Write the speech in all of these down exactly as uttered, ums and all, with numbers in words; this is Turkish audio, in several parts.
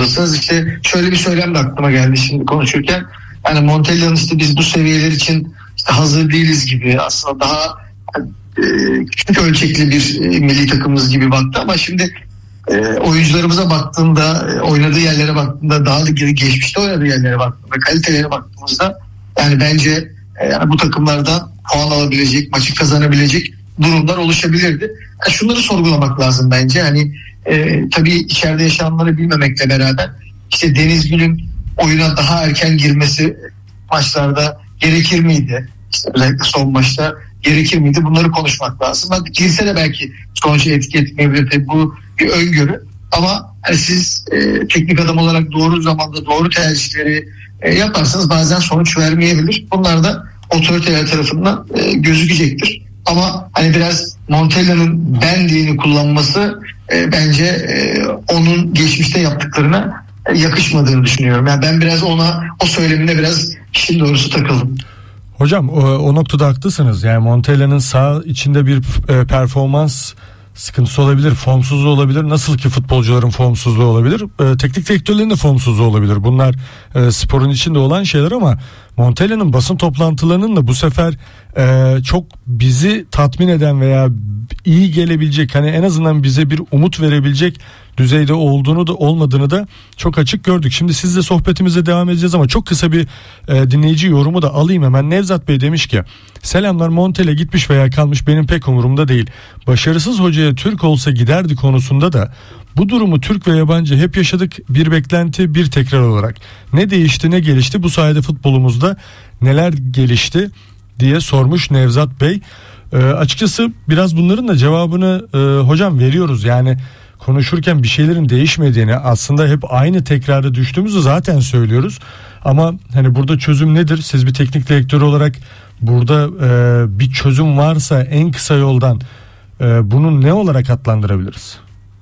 durumdasınız. İşte şöyle bir söylem de aklıma geldi şimdi konuşurken. Yani Montella'nın işte biz bu seviyeler için işte hazır değiliz gibi, aslında daha e, küçük ölçekli bir e, milli takımımız gibi baktı ama şimdi e, oyuncularımıza baktığında, e, oynadığı yerlere baktığında, daha da geçmişte oynadığı yerlere baktığında, kalitelere baktığımızda yani bence e, yani bu takımlardan puan alabilecek, maçı kazanabilecek durumlar oluşabilirdi. Yani şunları sorgulamak lazım bence. Hani e, tabii içeride yaşananları bilmemekle beraber işte Deniz Gül'ün oyuna daha erken girmesi maçlarda gerekir miydi? İşte özellikle son maçta gerekir miydi? Bunları konuşmak lazım. Bak, girse de belki sonuçta etki etmeyebilir. Tabii bu bir öngörü. Ama yani siz e, teknik adam olarak doğru zamanda doğru tercihleri e, yaparsanız bazen sonuç vermeyebilir. Bunlar da otoriteler tarafından e, gözükecektir. Ama hani biraz Montella'nın benliğini kullanması e, bence e, onun geçmişte yaptıklarına e, yakışmadığını düşünüyorum. Yani ben biraz ona, o söylemine biraz işin doğrusu takıldım. Hocam o, o noktada haklısınız. Yani Montella'nın sağ içinde bir e, performans sıkıntısı olabilir, formsuzluğu olabilir. Nasıl ki futbolcuların formsuzluğu olabilir, e, teknik direktörlerin de formsuzluğu olabilir. Bunlar e, sporun içinde olan şeyler ama Montella'nın basın toplantılarının da bu sefer e, çok bizi tatmin eden veya iyi gelebilecek, hani en azından bize bir umut verebilecek düzeyde olduğunu da olmadığını da çok açık gördük. Şimdi sizle sohbetimize devam edeceğiz ama çok kısa bir e, dinleyici yorumu da alayım hemen. Nevzat Bey demiş ki: selamlar, Montella gitmiş veya kalmış benim pek umurumda değil. Başarısız hocaya Türk olsa giderdi konusunda da bu durumu Türk ve yabancı hep yaşadık, bir beklenti bir tekrar olarak. Ne değişti ne gelişti, bu sayede futbolumuzda neler gelişti diye sormuş Nevzat Bey. E, açıkçası biraz bunların da cevabını e, hocam veriyoruz. Yani konuşurken bir şeylerin değişmediğini, aslında hep aynı tekrara düştüğümüzü zaten söylüyoruz. Ama hani burada çözüm nedir? Siz bir teknik direktör olarak burada e, bir çözüm varsa en kısa yoldan e, bunu ne olarak adlandırabiliriz?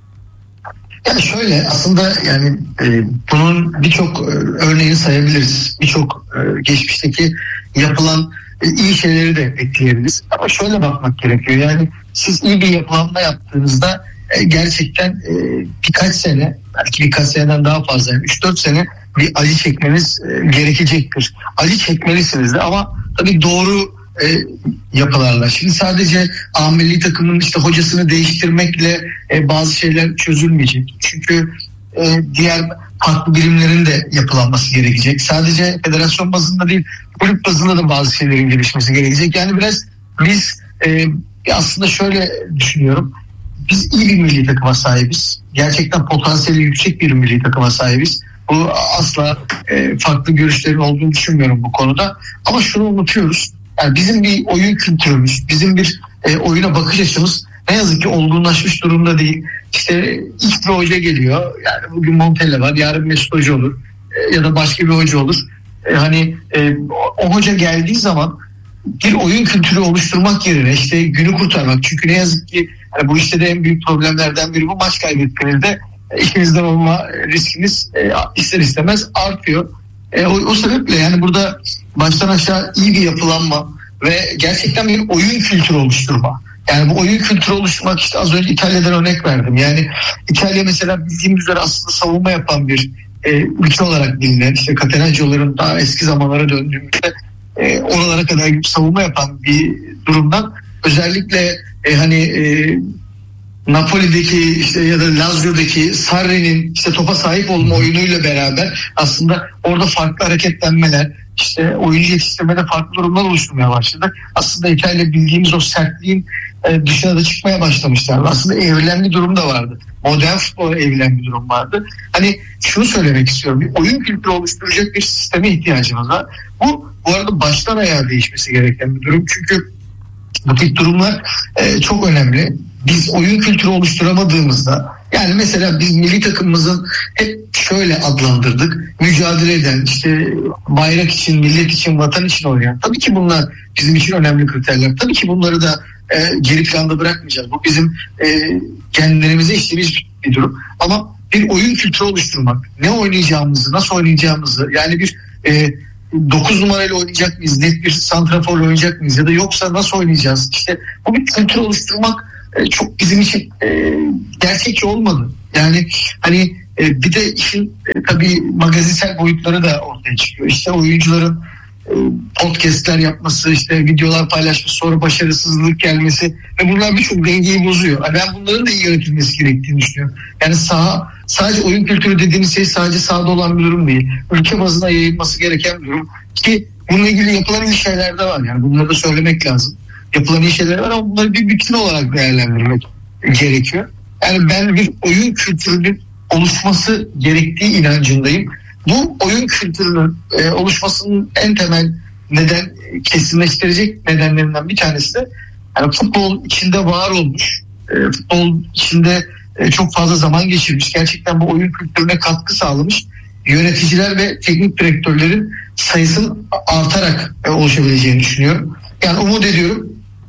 Yani şöyle, aslında yani e, bunun birçok e, örneğini sayabiliriz. Birçok e, geçmişteki yapılan e, iyi şeyleri de ekleyebiliriz. Ama şöyle bakmak gerekiyor. Yani siz iyi bir yapılanma yaptığınızda e, gerçekten e, birkaç sene, belki birkaç seneden daha fazla, yani üç dört sene bir acı çekmeniz e, gerekecektir. Acı çekmelisiniz de ama tabii doğru e, yapılarla. Şimdi sadece A milli takımın işte hocasını değiştirmekle e, bazı şeyler çözülmeyecek. Çünkü e, diğer farklı birimlerin de yapılanması gerekecek. Sadece federasyon bazında değil, kulüp bazında da bazı şeylerin gelişmesi gerekecek. Yani biraz biz e, aslında şöyle düşünüyorum. Biz iyi bir milli takıma sahibiz. Gerçekten potansiyeli yüksek bir milli takıma sahibiz. Bu asla e, farklı görüşlerin olduğunu düşünmüyorum bu konuda. Ama şunu unutuyoruz. Yani bizim bir oyun kültürümüz, bizim bir e, oyuna bakış açımız ne yazık ki olgunlaşmış durumda değil. İşte ilk bir hoca geliyor. Yani bugün Montella var, yarın Mesut Hoca olur e, ya da başka bir hoca olur. E, hani e, o, o hoca geldiği zaman bir oyun kültürü oluşturmak yerine işte günü kurtarmak. Çünkü ne yazık ki yani bu işte de en büyük problemlerden biri bu. Maç kaybettiğinizde ikinizden olma riskiniz e, ister istemez artıyor. E, o, o sebeple yani burada baştan aşağı iyi bir yapılanma ve gerçekten bir oyun kültürü oluşturma. Yani bu oyun kültürü oluşturmak, işte az önce İtalya'dan örnek verdim. Yani İtalya mesela bildiğimiz üzere aslında savunma yapan bir e, ülke olarak bilinen, işte Catenaccio'ların daha eski zamanlara döndüğümüzde e, oralara kadar gibi savunma yapan bir durumdan özellikle e, hani e, Napoli'deki işte ya da Lazio'daki Sarri'nin işte topa sahip olma oyunuyla beraber aslında orada farklı hareketlenmeler, işte oyuncu yetiştirmede farklı durumlar oluşturmaya başladı. Aslında İtalya bildiğimiz o sertliğin e, dışına da çıkmaya başlamışlar. Aslında evrilen bir durum da vardı. Modern futbola evrilen bir durum vardı. Hani şunu söylemek istiyorum. Bir oyun kültürü oluşturacak bir sisteme ihtiyacımız var. Bu bu arada baştan ayağa değişmesi gereken bir durum. Çünkü bu tip durumlar e, çok önemli. Biz oyun kültürü oluşturamadığımızda, yani mesela biz milli takımımızın hep şöyle adlandırdık: mücadele eden, işte bayrak için, millet için, vatan için oynayan. Tabii ki bunlar bizim için önemli kriterler. Tabii ki bunları da e, geri planda bırakmayacağız. Bu bizim e, kendilerimize işlediğimiz bir durum. Ama bir oyun kültürü oluşturmak, ne oynayacağımızı, nasıl oynayacağımızı, yani bir e, dokuz numarayla oynayacak mıyız, net bir santraforla oynayacak mıyız ya da yoksa nasıl oynayacağız? İşte bu bir kültür oluşturmak e, çok bizim için e, gerçekçi olmadı. Yani hani e, bir de işin e, tabii magazinsel boyutları da ortaya çıkıyor. İşte oyuncuların e, podcastler yapması, işte videolar paylaşması, sonra başarısızlık gelmesi ve bunlar birçok dengeyi bozuyor. Yani ben bunların da iyi yönetilmesi gerektiğini düşünüyorum. Yani saha, sadece oyun kültürü dediğimiz şey sadece sahada olan bir durum değil. Ülke bazına yayılması gereken bir durum ki bununla ilgili yapılan iyi şeyler de var. Yani bunları da söylemek lazım. Yapılan iyi şeyler var ama bunları bir bütün olarak değerlendirmek gerekiyor. Yani ben bir oyun kültürünün oluşması gerektiği inancındayım. Bu oyun kültürünün e, oluşmasının en temel neden, kesinleştirecek nedenlerinden bir tanesi de yani futbol içinde var olmuş, e, futbol içinde e, çok fazla zaman geçirmiş, gerçekten bu oyun kültürüne katkı sağlamış yöneticiler ve teknik direktörlerin sayısının artarak e, oluşabileceğini düşünüyorum. Yani umut ediyorum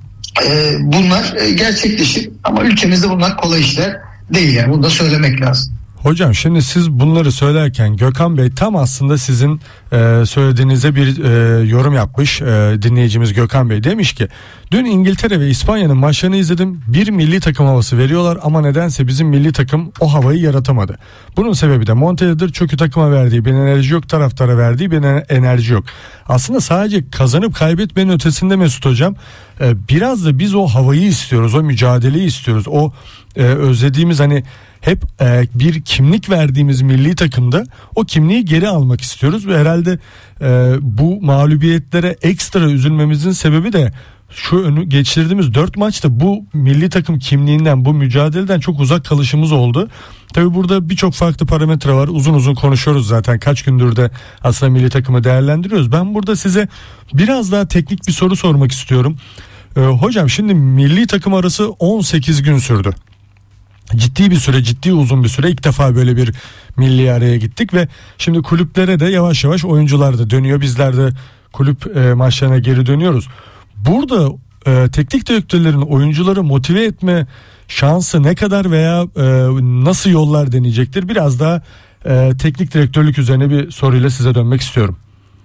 e, bunlar e, gerçekleşir ama ülkemizde bunlar kolay işler değil, yani bunu da söylemek lazım. Hocam şimdi siz bunları söylerken Gökhan Bey tam aslında sizin e, söylediğinize bir e, yorum yapmış e, dinleyicimiz Gökhan Bey. Demiş ki dün İngiltere ve İspanya'nın maçlarını izledim, bir milli takım havası veriyorlar ama nedense bizim milli takım o havayı yaratamadı. Bunun sebebi de Montella'dır, çünkü takıma verdiği bir enerji yok, taraftara verdiği bir enerji yok. Aslında sadece kazanıp kaybetmenin ötesinde Mesut Hocam e, biraz da biz o havayı istiyoruz, o mücadeleyi istiyoruz, o e, özlediğimiz hani hep e, bir kimlik verdiğimiz milli takımda o kimliği geri almak istiyoruz ve herhalde e, bu mağlubiyetlere ekstra üzülmemizin sebebi de şu önü geçirdiğimiz dört maçta bu milli takım kimliğinden, bu mücadeleden çok uzak kalışımız oldu. Tabii burada birçok farklı parametre var. Uzun uzun konuşuyoruz zaten. Kaç gündür de aslında milli takımı değerlendiriyoruz. Ben burada size biraz daha teknik bir soru sormak istiyorum. E, hocam şimdi milli takım arası on sekiz gün sürdü. Ciddi bir süre, ciddi uzun bir süre ilk defa böyle bir milli araya gittik ve şimdi kulüplere de yavaş yavaş oyuncular da dönüyor. Bizler de kulüp e, maçlarına geri dönüyoruz. Burada e, teknik direktörlerin oyuncuları motive etme şansı ne kadar veya e, nasıl yollar deneyecektir? Biraz daha e, teknik direktörlük üzerine bir soruyla size dönmek istiyorum.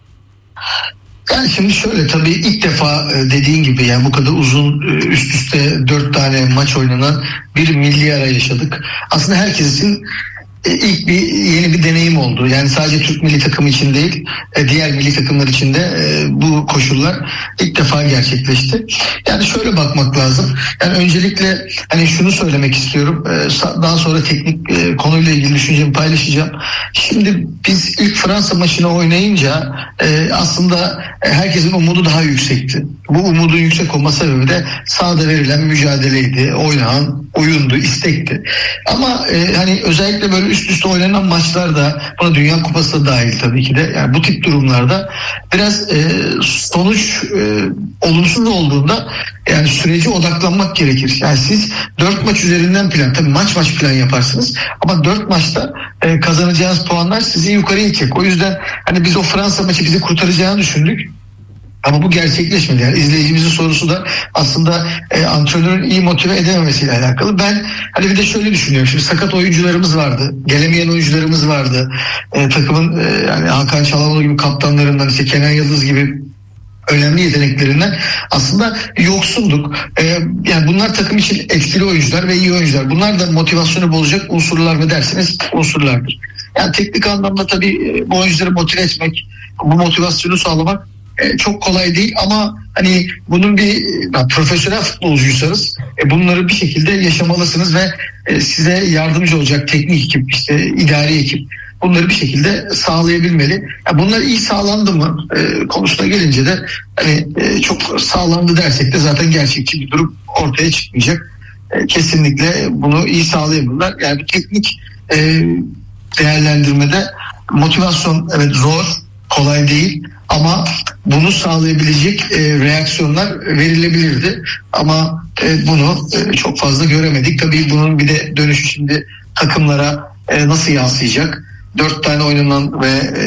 Yani şimdi şöyle, tabii ilk defa dediğin gibi yani bu kadar uzun üst üste dört tane maç oynanan bir milli ara yaşadık. Aslında herkes için ilk bir yeni bir deneyim oldu. Yani sadece Türk milli takımı için değil, diğer milli takımlar için de bu koşullar ilk defa gerçekleşti. Yani şöyle bakmak lazım. Yani öncelikle hani şunu söylemek istiyorum. Daha sonra teknik konuyla ilgili düşüncemi paylaşacağım. Şimdi biz ilk Fransa maçını oynayınca aslında herkesin umudu daha yüksekti. Bu umudun yüksek olma sebebi de sahada verilen mücadeleydi, oynanan oyundu, istekti. Ama hani özellikle böyle üst üste oynanan maçlarda, buna Dünya Kupası da dahil tabii ki de, yani bu tip durumlarda biraz e, sonuç e, olumsuz olduğunda yani sürece odaklanmak gerekir. Yani siz dört maç üzerinden plan, tabii maç maç plan yaparsınız ama dört maçta e, kazanacağınız puanlar sizi yukarı itecek. O yüzden hani biz o Fransa maçı bizi kurtaracağını düşündük. Ama bu gerçekleşmedi. Yani izleyicimizin sorusu da aslında e, antrenörün iyi motive edememesiyle alakalı. Ben hani bir de şöyle düşünüyorum. Şimdi sakat oyuncularımız vardı. Gelemeyen oyuncularımız vardı. E, takımın e, yani Hakan Çalhanoğlu gibi kaptanlarından, işte Kenan Yıldız gibi önemli yeteneklerinden aslında yoksunduk. Ee, yani bunlar takım için etkili oyuncular ve iyi oyuncular. Bunlar da motivasyonu bozacak unsurlar mı derseniz unsurlardır. Yani teknik anlamda tabii bu oyuncuları motive etmek, bu motivasyonu sağlamak e, çok kolay değil ama hani bunun bir yani profesyonel futbolcuysanız e, bunları bir şekilde yaşamalısınız ve e, size yardımcı olacak teknik ekip, işte idari ekip bunları bir şekilde sağlayabilmeli. Yani bunlar iyi sağlandı mı e, konusuna gelince de hani e, çok sağlandı dersek de zaten gerçekçi bir durum ortaya çıkmayacak. E, kesinlikle bunu iyi sağlayabilirler. Yani bir teknik e, değerlendirmede motivasyon evet zor, kolay değil ama bunu sağlayabilecek e, reaksiyonlar verilebilirdi. Ama e, bunu e, çok fazla göremedik. Tabii bunun bir de dönüşü şimdi takımlara e, nasıl yansıyacak? Dört tane oynanan ve e,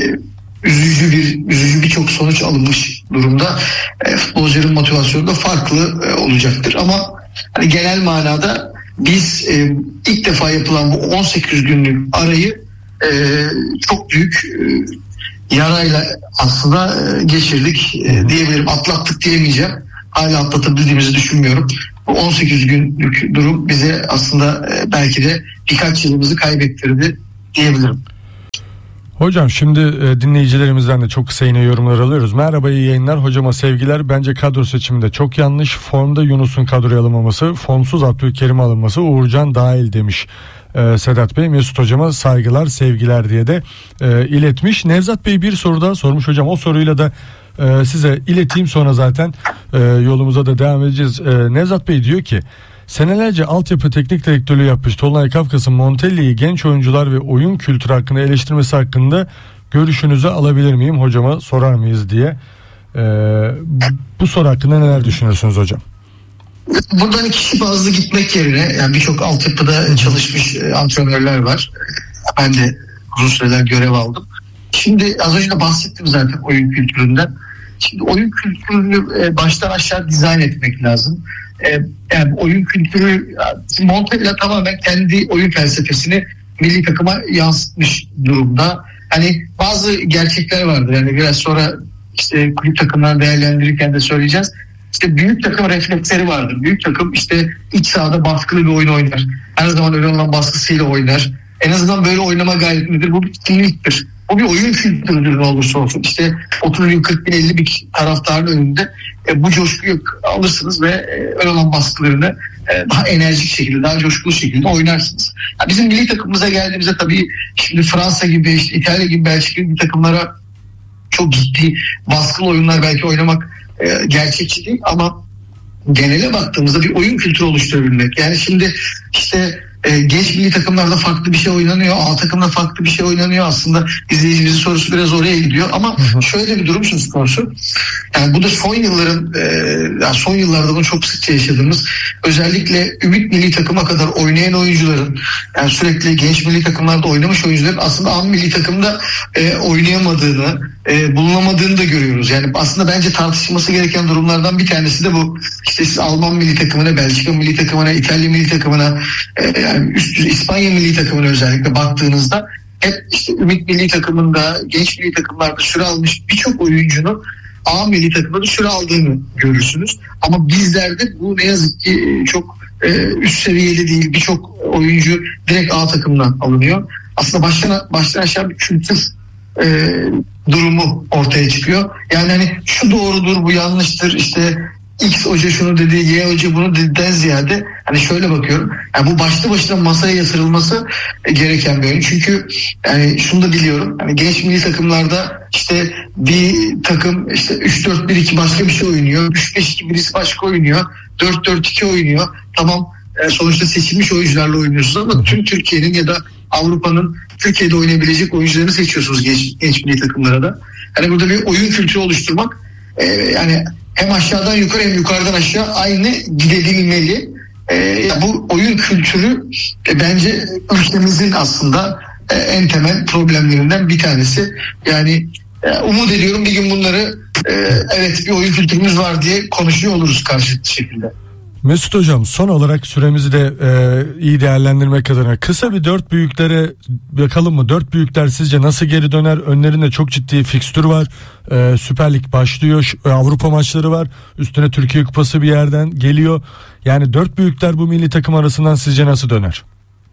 üzücü bir üzücü birçok sonuç alınmış durumda. E, futbolcuların motivasyonu da farklı e, olacaktır ama hani genel manada biz e, ilk defa yapılan bu on sekiz günlük arayı e, çok büyük e, yarayla aslında e, geçirdik e, diyebilirim. Atlattık diyemeyeceğim. Hala atlatabildiğimizi düşünmüyorum. Bu on sekiz günlük durum bize aslında e, belki de birkaç yılımızı kaybettirdi diyebilirim. Hocam şimdi e, dinleyicilerimizden de çok kısa yine yorumlar alıyoruz. Merhaba, iyi yayınlar. Hocama sevgiler. Bence kadro seçiminde çok yanlış. Formda Yunus'un kadroya alınmaması, formsuz Abdülkerim alınması, Uğurcan dahil demiş e, Sedat Bey. Mesut hocama saygılar, sevgiler diye de e, iletmiş. Nevzat Bey bir soru daha sormuş hocam. O soruyla da e, size ileteyim, sonra zaten e, yolumuza da devam edeceğiz. E, Nevzat Bey diyor ki, senelerce altyapı teknik direktörlüğü yapmış Tolunay Kafkas'ın Montella'yı genç oyuncular ve oyun kültürü hakkında eleştirmesi hakkında görüşünüzü alabilir miyim, hocama sorar mıyız diye. Ee, bu soru hakkında neler düşünüyorsunuz hocam? Buradan kişi bazlı gitmek yerine, yani birçok altyapıda çalışmış antrenörler var. Ben de uzun süreler görev aldım. Şimdi az önce de bahsettim zaten oyun kültüründen. Şimdi oyun kültürünü baştan aşağı dizayn etmek lazım. Yani oyun kültürü, Montella tamamen kendi oyun felsefesini milli takıma yansıtmış durumda. Hani bazı gerçekler vardır. Yani biraz sonra işte kulüp takımlarını değerlendirirken de söyleyeceğiz. İşte büyük takım refleksleri vardır. Büyük takım işte iç sahada baskılı bir oyun oynar. Her zaman öyle olan baskısıyla oynar. En azından böyle oynama gayretindedir. Bu bir kimliktir. O bir oyun kültürüdür ne olursa olsun. İşte otuz bin, kırk bin, elli bin taraftarın önünde e, bu coşkuyu alırsınız ve e, öyle olan baskılarını e, daha enerjik şekilde, daha coşkulu şekilde oynarsınız. Ya bizim milli takımımıza geldiğimizde tabii şimdi Fransa gibi, işte İtalya gibi, Belçika gibi takımlara çok ciddi baskılı oyunlar belki oynamak e, gerçekçi değil, ama genele baktığımızda bir oyun kültürü oluşturabilmek. Yani şimdi işte e, genç milli takımlarda farklı bir şey oynanıyor, A takımda farklı bir şey oynanıyor. Aslında izleyicimizin sorusu biraz oraya gidiyor, ama hı hı. şöyle bir durum söz konusu. Yani bu da son yılların, e, yani son yıllarda bunu çok sıkça yaşadığımız, özellikle ümit milli takıma kadar oynayan oyuncuların, yani sürekli genç milli takımlarda oynamış oyuncuların aslında A milli takımda e, oynayamadığını, e, bulunamadığını da görüyoruz. Yani aslında bence tartışılması gereken durumlardan bir tanesi de bu. İşte siz Alman milli takımına, Belçika milli takımına, İtalya milli takımına, e, yani üst düzey İspanya milli takımına özellikle baktığınızda hep işte ümit milli takımında, genç milli takımlarda süre almış birçok oyuncunun A milli takımda da süre aldığını görürsünüz. Ama bizlerde bu ne yazık ki çok e, üst seviyeli değil. Birçok oyuncu direkt A takımdan alınıyor. Aslında baştan, baştan aşağı bir kültür e, durumu ortaya çıkıyor. Yani hani şu doğrudur, bu yanlıştır, işte X hoca şunu dedi, Y hoca bunu dediden ziyade hani şöyle bakıyorum. Yani bu başlı başına masaya yatırılması gereken bir oyun. Çünkü yani şunu da biliyorum. Yani genç milli takımlarda işte bir takım işte üç dört bir iki başka bir şey oynuyor. üç beş iki birisi başka oynuyor. dört dört iki oynuyor. Tamam, yani sonuçta seçilmiş oyuncularla oynuyorsunuz, ama tüm Türkiye'nin ya da Avrupa'nın Türkiye'de oynayabilecek oyuncularını seçiyorsunuz genç, genç milli takımlara da. Hani burada bir oyun kültürü oluşturmak e, yani hem aşağıdan yukarı hem yukarıdan aşağı aynı gidebilmeli. Ee, bu oyun kültürü e, bence ülkemizin aslında e, en temel problemlerinden bir tanesi. Yani e, umut ediyorum bir gün bunları e, evet bir oyun kültürümüz var diye konuşuyor oluruz karşılıklı şekilde. Mesut hocam, son olarak süremizi de e, iyi değerlendirmek adına kısa bir dört büyüklere bakalım mı? Dört büyükler sizce nasıl geri döner? Önlerinde çok ciddi fikstür var. E, Süper Lig başlıyor. E, Avrupa maçları var. Üstüne Türkiye Kupası bir yerden geliyor. Yani dört büyükler bu milli takım arasından sizce nasıl döner?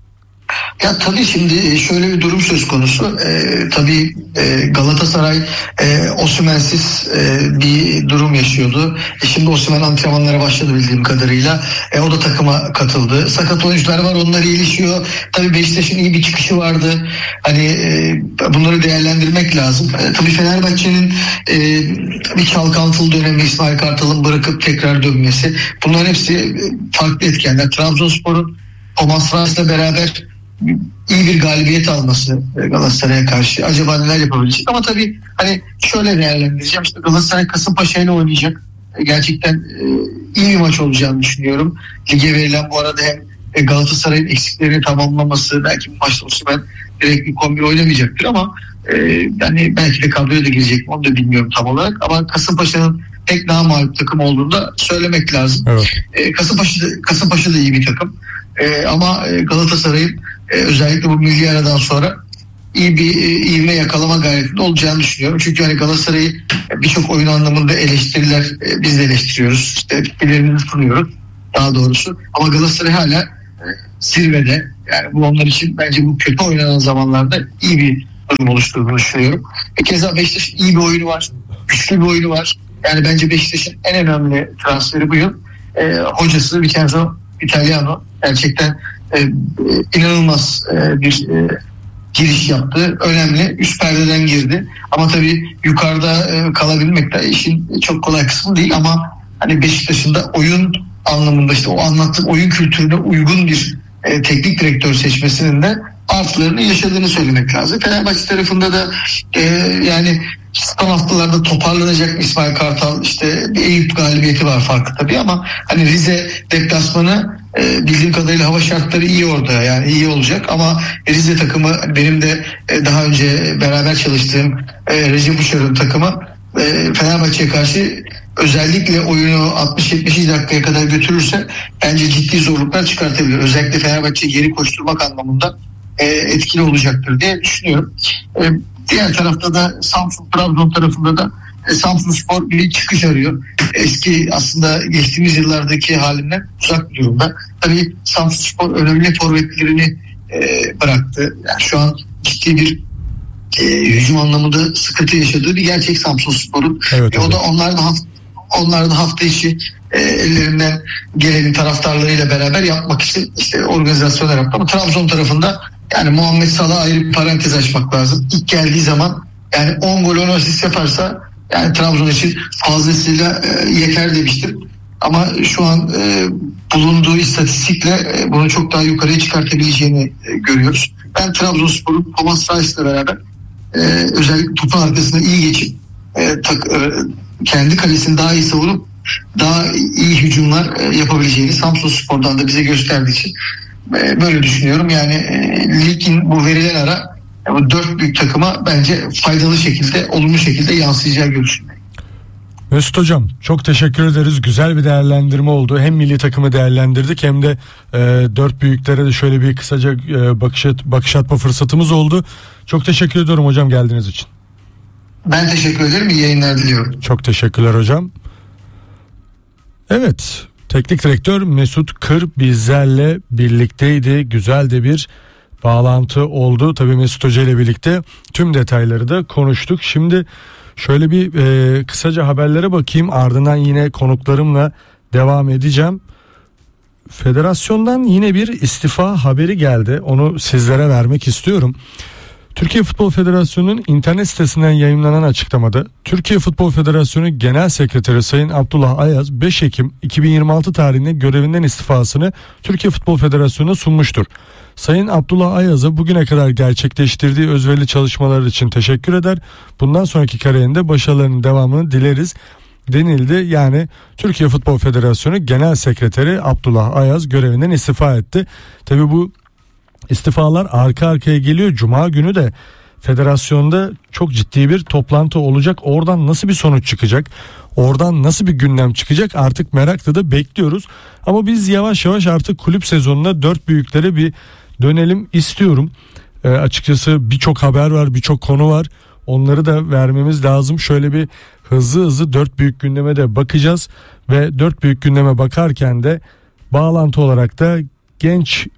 Ya tabii şimdi şöyle bir durum söz konusu. Ee, tabii e, Galatasaray e, Osimhen'siz e, bir durum yaşıyordu. E, şimdi Osimhen antrenmanlara başladı bildiğim kadarıyla. E, o da takıma katıldı. Sakat oyuncular var, onlar iyileşiyor. Tabii Beşiktaş'ın iyi bir çıkışı vardı. Hani e, bunları değerlendirmek lazım. E, tabii Fenerbahçe'nin e, bir çalkantılı dönemi, İsmail Kartal'ın bırakıp tekrar dönmesi. Bunların hepsi farklı etkenler. Trabzonspor'un Thomas Franz'la beraber iyi bir galibiyet alması Galatasaray'a karşı acaba neler yapabilecek? Ama tabii hani şöyle değerlendireceğim. İşte Galatasaray Kasımpaşa ile oynayacak. Gerçekten e, iyi bir maç olacağını düşünüyorum. Lige verilen bu arada hem Galatasaray'ın eksiklerini tamamlaması, belki bu maçta Osimhen direkt bir kombin oynamayacaktır, ama e, yani belki de kadroya da girecek mi onu da bilmiyorum tam olarak. Ama Kasımpaşa'nın tek namağlup takım olduğunu da söylemek lazım. Evet. E, Kasımpaşa, Kasımpaşa da iyi bir takım. E, ama Galatasaray'ın e, özellikle bu milli aradan sonra iyi bir e, ivme yakalama gayretinde olacağını düşünüyorum. Çünkü hani Galatasaray'ı e, birçok oyun anlamında eleştiriler, e, biz de eleştiriyoruz. İşte fikirlerimizi sunuyoruz daha doğrusu. Ama Galatasaray hala e, zirvede. Yani bu onlar için bence bu kötü oynanan zamanlarda iyi bir durum oluşturduğunu düşünüyorum. E keza Beşiktaş'ın iyi bir oyunu var. Güçlü bir oyunu var. Yani bence Beşiktaş'ın en önemli transferi bu yıl. E, hocası Vincenzo Italiano. Gerçekten e, e, inanılmaz e, bir e, giriş yaptı. Önemli. Üst perdeden girdi. Ama tabii yukarıda e, kalabilmek de işin çok kolay kısmı değil ama hani Beşiktaş'ın da oyun anlamında işte o anlattığım oyun kültürüne uygun bir e, teknik direktör seçmesinin de artılarını yaşadığını söylemek lazım. Fenerbahçe tarafında da e, yani son haftalarda toparlanacak mı İsmail Kartal, işte bir Eyüp galibiyeti var farklı tabii ama hani Rize deplasmanı e, bildiğim kadarıyla hava şartları iyi orada, yani iyi olacak ama Rize takımı benim de e, daha önce beraber çalıştığım e, Recep Uçar'ın takımı e, Fenerbahçe'ye karşı özellikle oyunu altmış yetmiş dakikaya kadar götürürse bence ciddi zorluklar çıkartabilir. Özellikle Fenerbahçe'yi geri koşturmak anlamında e, etkili olacaktır diye düşünüyorum. E, diğer tarafta da Samsun Trabzon tarafında da e, Samsunspor bir çıkış arıyor. Eski aslında geçtiğimiz yıllardaki halinden uzak bir durumda. Tabii Samsunspor önemli forvetlerini e, bıraktı. Yani şu an ciddi bir e, hücum anlamında sıkıntı yaşadığı bir gerçek Samsunspor'un. Evet, e, o da onlar da hafta Onlar da hafta içi e, ellerinden gelenin taraftarlarıyla beraber yapmak için işte organizasyonlar yaptı. Ama Trabzon tarafında yani Muhammed Salah ayrı bir parantez açmak lazım. İlk geldiği zaman yani on gol on asist yaparsa yani Trabzon için fazlasıyla e, yeter demiştim. Ama şu an e, bulunduğu istatistikle e, bunu çok daha yukarıya çıkartabileceğini e, görüyoruz. Ben Trabzonspor'un Thomas Reis'le beraber e, özellikle topun arkasında iyi geçip e, tak, e, kendi kalesini daha iyi savunup daha iyi hücumlar e, yapabileceğini Samsunspor'dan da bize gösterdiği için e, böyle düşünüyorum. Yani e, ligin bu verilen ara e, bu dört büyük takıma bence faydalı şekilde, olumlu şekilde yansıyacağı görüşündeyim. Mesut Hocam çok teşekkür ederiz. Güzel bir değerlendirme oldu. Hem milli takımı değerlendirdik hem de e, dört büyüklere de şöyle bir kısaca e, bakış, et, bakış atma fırsatımız oldu. Çok teşekkür ediyorum hocam geldiğiniz için. Ben teşekkür ederim. İyi yayınlar diliyorum. Çok teşekkürler hocam. Evet, teknik direktör Mesut Kır bizlerle birlikteydi. Güzel de bir bağlantı oldu. Tabii Mesut Hoca ile birlikte tüm detayları da konuştuk. Şimdi şöyle bir e, kısaca haberlere bakayım. Ardından yine konuklarımla devam edeceğim. Federasyondan yine bir istifa haberi geldi. Onu sizlere vermek istiyorum. Türkiye Futbol Federasyonu'nun internet sitesinden yayımlanan açıklamada Türkiye Futbol Federasyonu Genel Sekreteri Sayın Abdullah Ayaz beş Ekim iki bin yirmi altı tarihinde görevinden istifasını Türkiye Futbol Federasyonu'na sunmuştur. Sayın Abdullah Ayaz'a bugüne kadar gerçekleştirdiği özverili çalışmalar için teşekkür eder. Bundan sonraki kariyerinde başarılarının devamını dileriz denildi. Yani Türkiye Futbol Federasyonu Genel Sekreteri Abdullah Ayaz görevinden istifa etti. Tabii bu İstifalar arka arkaya geliyor. Cuma günü de federasyonda çok ciddi bir toplantı olacak. Oradan nasıl bir sonuç çıkacak? Oradan nasıl bir gündem çıkacak? Artık merakla da bekliyoruz. Ama biz yavaş yavaş artık kulüp sezonuna dört büyüklere bir dönelim istiyorum. E, açıkçası birçok haber var, birçok konu var. Onları da vermemiz lazım. Şöyle bir hızlı hızlı dört büyük gündeme de bakacağız. Ve dört büyük gündeme bakarken de bağlantı olarak da genç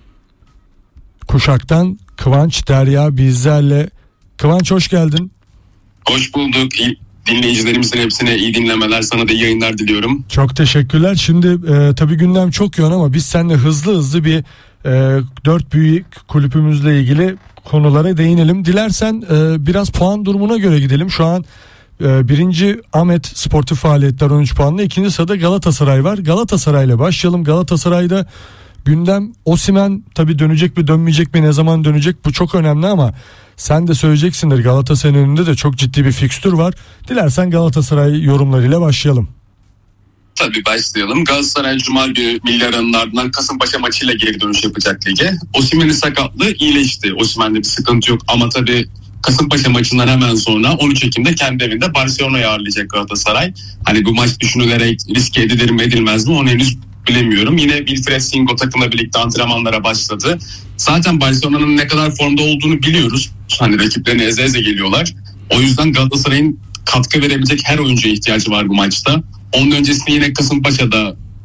kuşaktan Kıvanç Derya bizlerle. Kıvanç hoş geldin. Hoş bulduk. İyi, dinleyicilerimizin hepsine iyi dinlemeler, sana da iyi yayınlar diliyorum. Çok teşekkürler. Şimdi e, tabii gündem çok yoğun ama biz seninle hızlı hızlı bir e, dört büyük kulübümüzle ilgili konulara değinelim. Dilersen e, biraz puan durumuna göre gidelim. Şu an e, birinci Ahmet Sportif Faaliyetler on üç puanla, ikinci sırada Galatasaray var. Galatasaray'la başlayalım. Galatasaray'da gündem Osimhen tabii dönecek mi dönmeyecek mi, ne zaman dönecek, bu çok önemli ama sen de söyleyeceksindir, Galatasaray'ın önünde de çok ciddi bir fikstür var. Dilersen Galatasaray yorumlarıyla başlayalım. Tabii başlayalım. Galatasaray Cuma günü milli aranın ardından Kasımpaşa maçıyla geri dönüş yapacak lige. Osimhen'in sakatlığı iyileşti. Osimhen'de bir sıkıntı yok ama tabii Kasımpaşa maçından hemen sonra on üç Ekim'de kendi evinde Barcelona'yı ağırlayacak Galatasaray. Hani bu maç düşünülerek riske edilir mi edilmez mi onu henüz bilemiyorum. Yine Wilfred Singo takımla birlikte antrenmanlara başladı. Zaten Barcelona'nın ne kadar formda olduğunu biliyoruz. Hani rakiplerine eze eze geliyorlar. O yüzden Galatasaray'ın katkı verebilecek her oyuncuya ihtiyacı var bu maçta. Onun öncesinde yine Kasımpaşa'da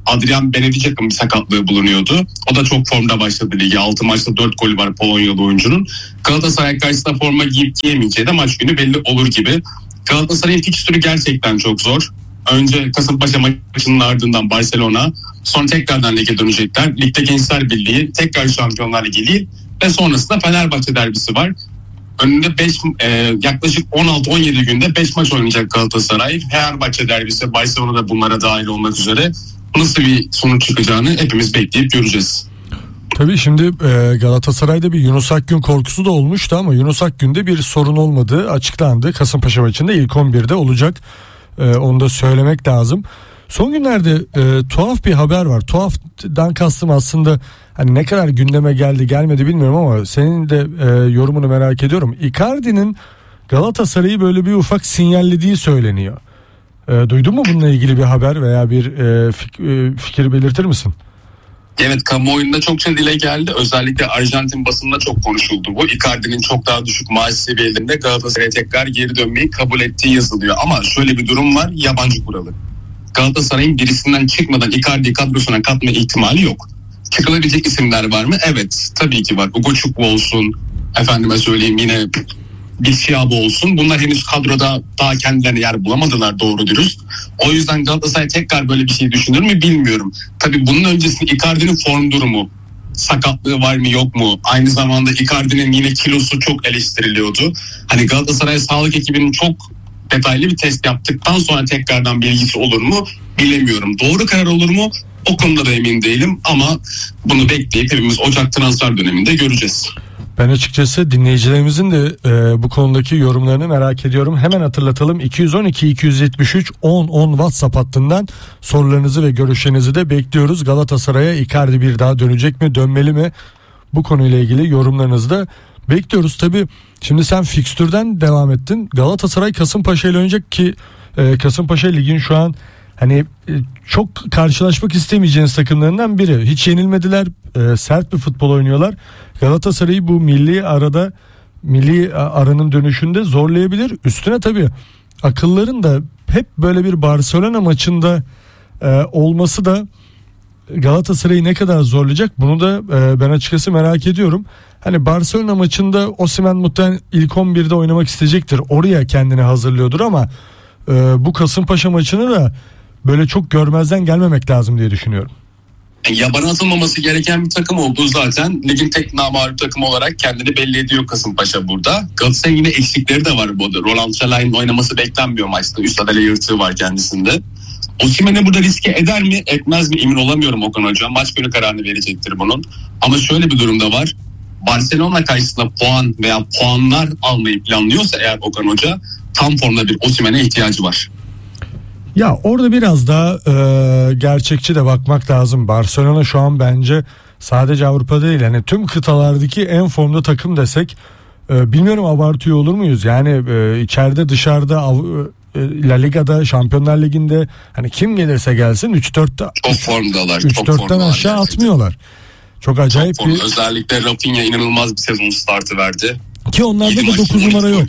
Adrian Benedict'in bir sakatlığı bulunuyordu. O da çok formda başladı ligi. altı maçta dört golü var Polonyalı oyuncunun. Galatasaray karşısında forma giyip giyemeyeceği de maç günü belli olur gibi. Galatasaray'ın fikstürü gerçekten çok zor. Önce Kasımpaşa maçının ardından Barcelona, sonra tekrardan lige dönecekler. Ligde Gençler Birliği, tekrar Şampiyonlar Ligi ve sonrasında Fenerbahçe derbisi var. Önünde beş, e, yaklaşık on altı on yedi günde beş maç oynayacak Galatasaray. Fenerbahçe derbisi, Barcelona da bunlara dahil olmak üzere. Nasıl bir sonuç çıkacağını hepimiz bekleyip göreceğiz. Tabii şimdi e, Galatasaray'da bir Yunus Akgün korkusu da olmuştu ama Yunus Akgün'de bir sorun olmadığı açıklandı. Kasımpaşa maçında ilk on birde olacak. E, onu da söylemek lazım. Son günlerde e, tuhaf bir haber var. Tuhaftan kastım aslında hani ne kadar gündeme geldi gelmedi bilmiyorum ama senin de e, yorumunu merak ediyorum. Icardi'nin Galatasaray'ı böyle bir ufak sinyallediği söyleniyor. E, duydun mu bununla ilgili bir haber veya bir e, fik- e, fikir belirtir misin? Evet, kamuoyunda çokça dile geldi. Özellikle Arjantin basında çok konuşuldu bu. Icardi'nin çok daha düşük maaş seviyelerinde Galatasaray'a tekrar geri dönmeyi kabul ettiği yazılıyor. Ama şöyle bir durum var, yabancı kuralı. Galatasaray'ın birisinden çıkmadan Icardi'yi kadrosuna katma ihtimali yok. Çıkılabilecek isimler var mı? Evet, tabii ki var. Ugo Çukwu olsun, efendime söyleyeyim yine bir Thiago olsun. Bunlar henüz kadroda daha kendilerine yer bulamadılar doğru dürüst. O yüzden Galatasaray tekrar böyle bir şey düşünür mü bilmiyorum. Tabii bunun öncesinde Icardi'nin form durumu, sakatlığı var mı yok mu? Aynı zamanda Icardi'nin yine kilosu çok eleştiriliyordu. Hani Galatasaray sağlık ekibinin çok detaylı bir test yaptıktan sonra tekrardan bilgisi olur mu bilemiyorum. Doğru karar olur mu? O konuda da emin değilim ama bunu bekleyip hepimiz Ocak transfer döneminde göreceğiz. Ben açıkçası dinleyicilerimizin de e, bu konudaki yorumlarını merak ediyorum. Hemen hatırlatalım, iki yüz on iki iki yüz yetmiş üç on on WhatsApp hattından sorularınızı ve görüşlerinizi de bekliyoruz. Galatasaray'a Icardi bir daha dönecek mi, dönmeli mi? Bu konuyla ilgili yorumlarınızı da bekliyoruz. Tabii şimdi sen fikstürden devam ettin. Galatasaray Kasımpaşa ile oynayacak ki e, Kasımpaşa ligin şu an hani e, çok karşılaşmak istemeyeceğiniz takımlarından biri. Hiç yenilmediler, e, sert bir futbol oynuyorlar. Galatasaray'ı bu milli arada, milli aranın dönüşünde zorlayabilir. Üstüne tabii akılların da hep böyle bir Barcelona maçında e, olması da Galatasaray'ı ne kadar zorlayacak, bunu da e, ben açıkçası merak ediyorum. Hani Barcelona maçında Osimhen muhtemelen ilk on birde oynamak isteyecektir. Oraya kendini hazırlıyordur ama e, bu Kasımpaşa maçını da böyle çok görmezden gelmemek lazım diye düşünüyorum. Yabana atılmaması gereken bir takım olduğu zaten ligin tek namağlup takımı olarak kendini belli ediyor Kasımpaşa burada. Galatasaray'ın yine eksikleri de var bu arada. Roland Çalay'ın oynaması beklenmiyor maçta. Üst adale yırtığı var kendisinde. Osimhen'i burada riske eder mi etmez mi emin olamıyorum Okan Hoca. Maç günü kararını verecektir bunun. Ama şöyle bir durumda var. Barcelona karşısında puan veya puanlar almayı planlıyorsa eğer Okan Hoca, tam formda bir Osimhen'e ihtiyacı var. Ya orada biraz daha e, gerçekçi de bakmak lazım. Barcelona şu an bence sadece Avrupa değil, yani tüm kıtalardaki en formda takım desek e, bilmiyorum abartıyor olur muyuz? Yani e, içeride dışarıda Av- e, La Liga'da, Şampiyonlar Ligi'nde hani kim gelirse gelsin üç dörtte çok formdalar. üç dörtten aşağı gerçekten atmıyorlar. Çok acayip çok bir... Özellikle Rafinha inanılmaz bir sezon startı verdi. Ki onlarda da dokuz numara yok.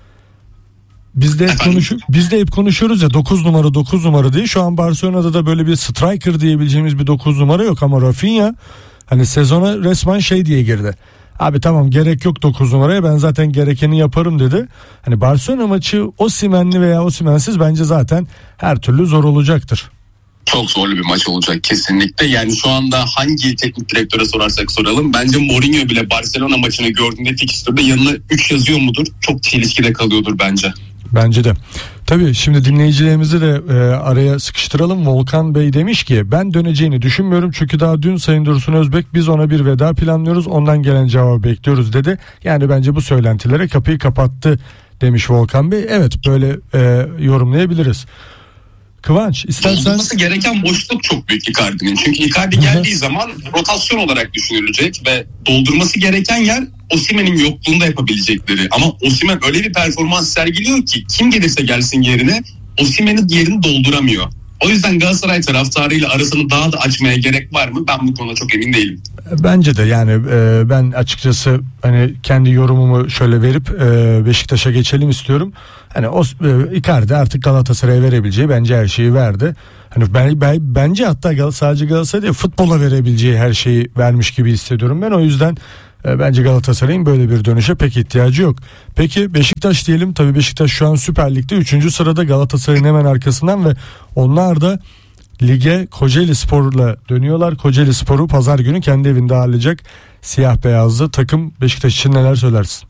Biz de hep konuşu biz de hep konuşuyoruz ya dokuz numara dokuz numara diye. Şu an Barcelona'da da böyle bir striker diyebileceğimiz bir dokuz numara yok ama Rafinha hani sezona resmen şey diye girdi. Abi tamam, gerek yok dokuz numaraya, ben zaten gerekeni yaparım dedi. Hani Barcelona maçı Osimhen'li veya Osimhen'siz bence zaten her türlü zor olacaktır. Çok zorlu bir maç olacak kesinlikle. Yani şu anda hangi teknik direktöre sorarsak soralım, bence Mourinho bile Barcelona maçını gördüğünde fikstürde yanına üç yazıyor mudur? Çok çelişkide kalıyordur bence. Bence de. Tabii şimdi dinleyicilerimizi de e, araya sıkıştıralım. Volkan Bey demiş ki ben döneceğini düşünmüyorum çünkü daha dün Sayın Dursun Özbek biz ona bir veda planlıyoruz, ondan gelen cevabı bekliyoruz dedi. Yani bence bu söylentilere kapıyı kapattı demiş Volkan Bey. Evet, böyle e, yorumlayabiliriz. Kıvanç istersen... Doldurması gereken boşluk çok büyük Icardi'nin. Çünkü Icardi geldiği zaman rotasyon olarak düşünülecek ve doldurması gereken yer Osimhen'in yokluğunda yapabilecekleri. Ama Osimhen öyle bir performans sergiliyor ki kim gelirse gelsin yerine Osimhen'in yerini dolduramıyor. O yüzden Galatasaray taraftarıyla arasını daha da açmaya gerek var mı? Ben bu konuda çok emin değilim. Bence de yani e, ben açıkçası hani kendi yorumumu şöyle verip e, Beşiktaş'a geçelim istiyorum. Hani o e, Icardi artık Galatasaray'a verebileceği bence her şeyi verdi. Hani ben, ben bence hatta Gal- sadece Galatasaray değil, futbola verebileceği her şeyi vermiş gibi hissediyorum ben. O yüzden e, bence Galatasaray'ın böyle bir dönüşe pek ihtiyacı yok. Peki Beşiktaş diyelim. Tabii Beşiktaş şu an Süper Lig'de üçüncü sırada, Galatasaray'ın hemen arkasından ve onlar da lige Kocaeli Spor'la dönüyorlar. Kocaeli Spor'u pazar günü kendi evinde ağırlayacak siyah beyazlı takım. Beşiktaş için neler söylersin?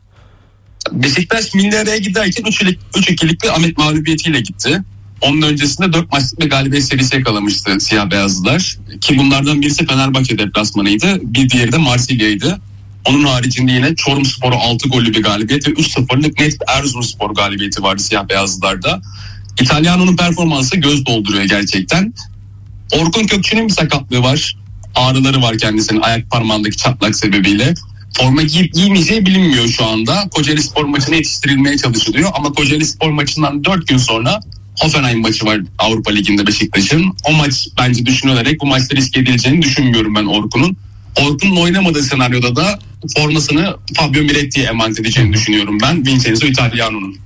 Beşiktaş milli araya giderken üç ikilik bir Ahmet mağlubiyetiyle gitti. Onun öncesinde dört maçlık bir galibiyet serisi yakalamıştı siyah beyazlılar. Ki bunlardan birisi Fenerbahçe deplasmanıydı. Bir diğeri de Marsilya'ydı. Onun haricinde yine Çorumspor'a altı gollü bir galibiyet ve üç sıfırlık net bir Erzurumspor galibiyeti vardı siyah beyazlılarda. İtalyano'nun performansı göz dolduruyor gerçekten. Orkun Kökçü'nün bir sakatlığı var. Ağrıları var kendisinin ayak parmağındaki çatlak sebebiyle. Forma giyip giymeyeceği bilinmiyor şu anda. Kocaeli Spor maçına yetiştirilmeye çalışılıyor. Ama Kocaeli Spor maçından dört gün sonra Hoffenheim maçı var Avrupa Ligi'nde Beşiktaş'ın. O maç bence düşünülerek bu maçta risk edileceğini düşünmüyorum ben Orkun'un. Orkun'un oynamadığı senaryoda da formasını Fabio Miretti'ye emanet edeceğini düşünüyorum ben. Vincenzo Italiano'nun.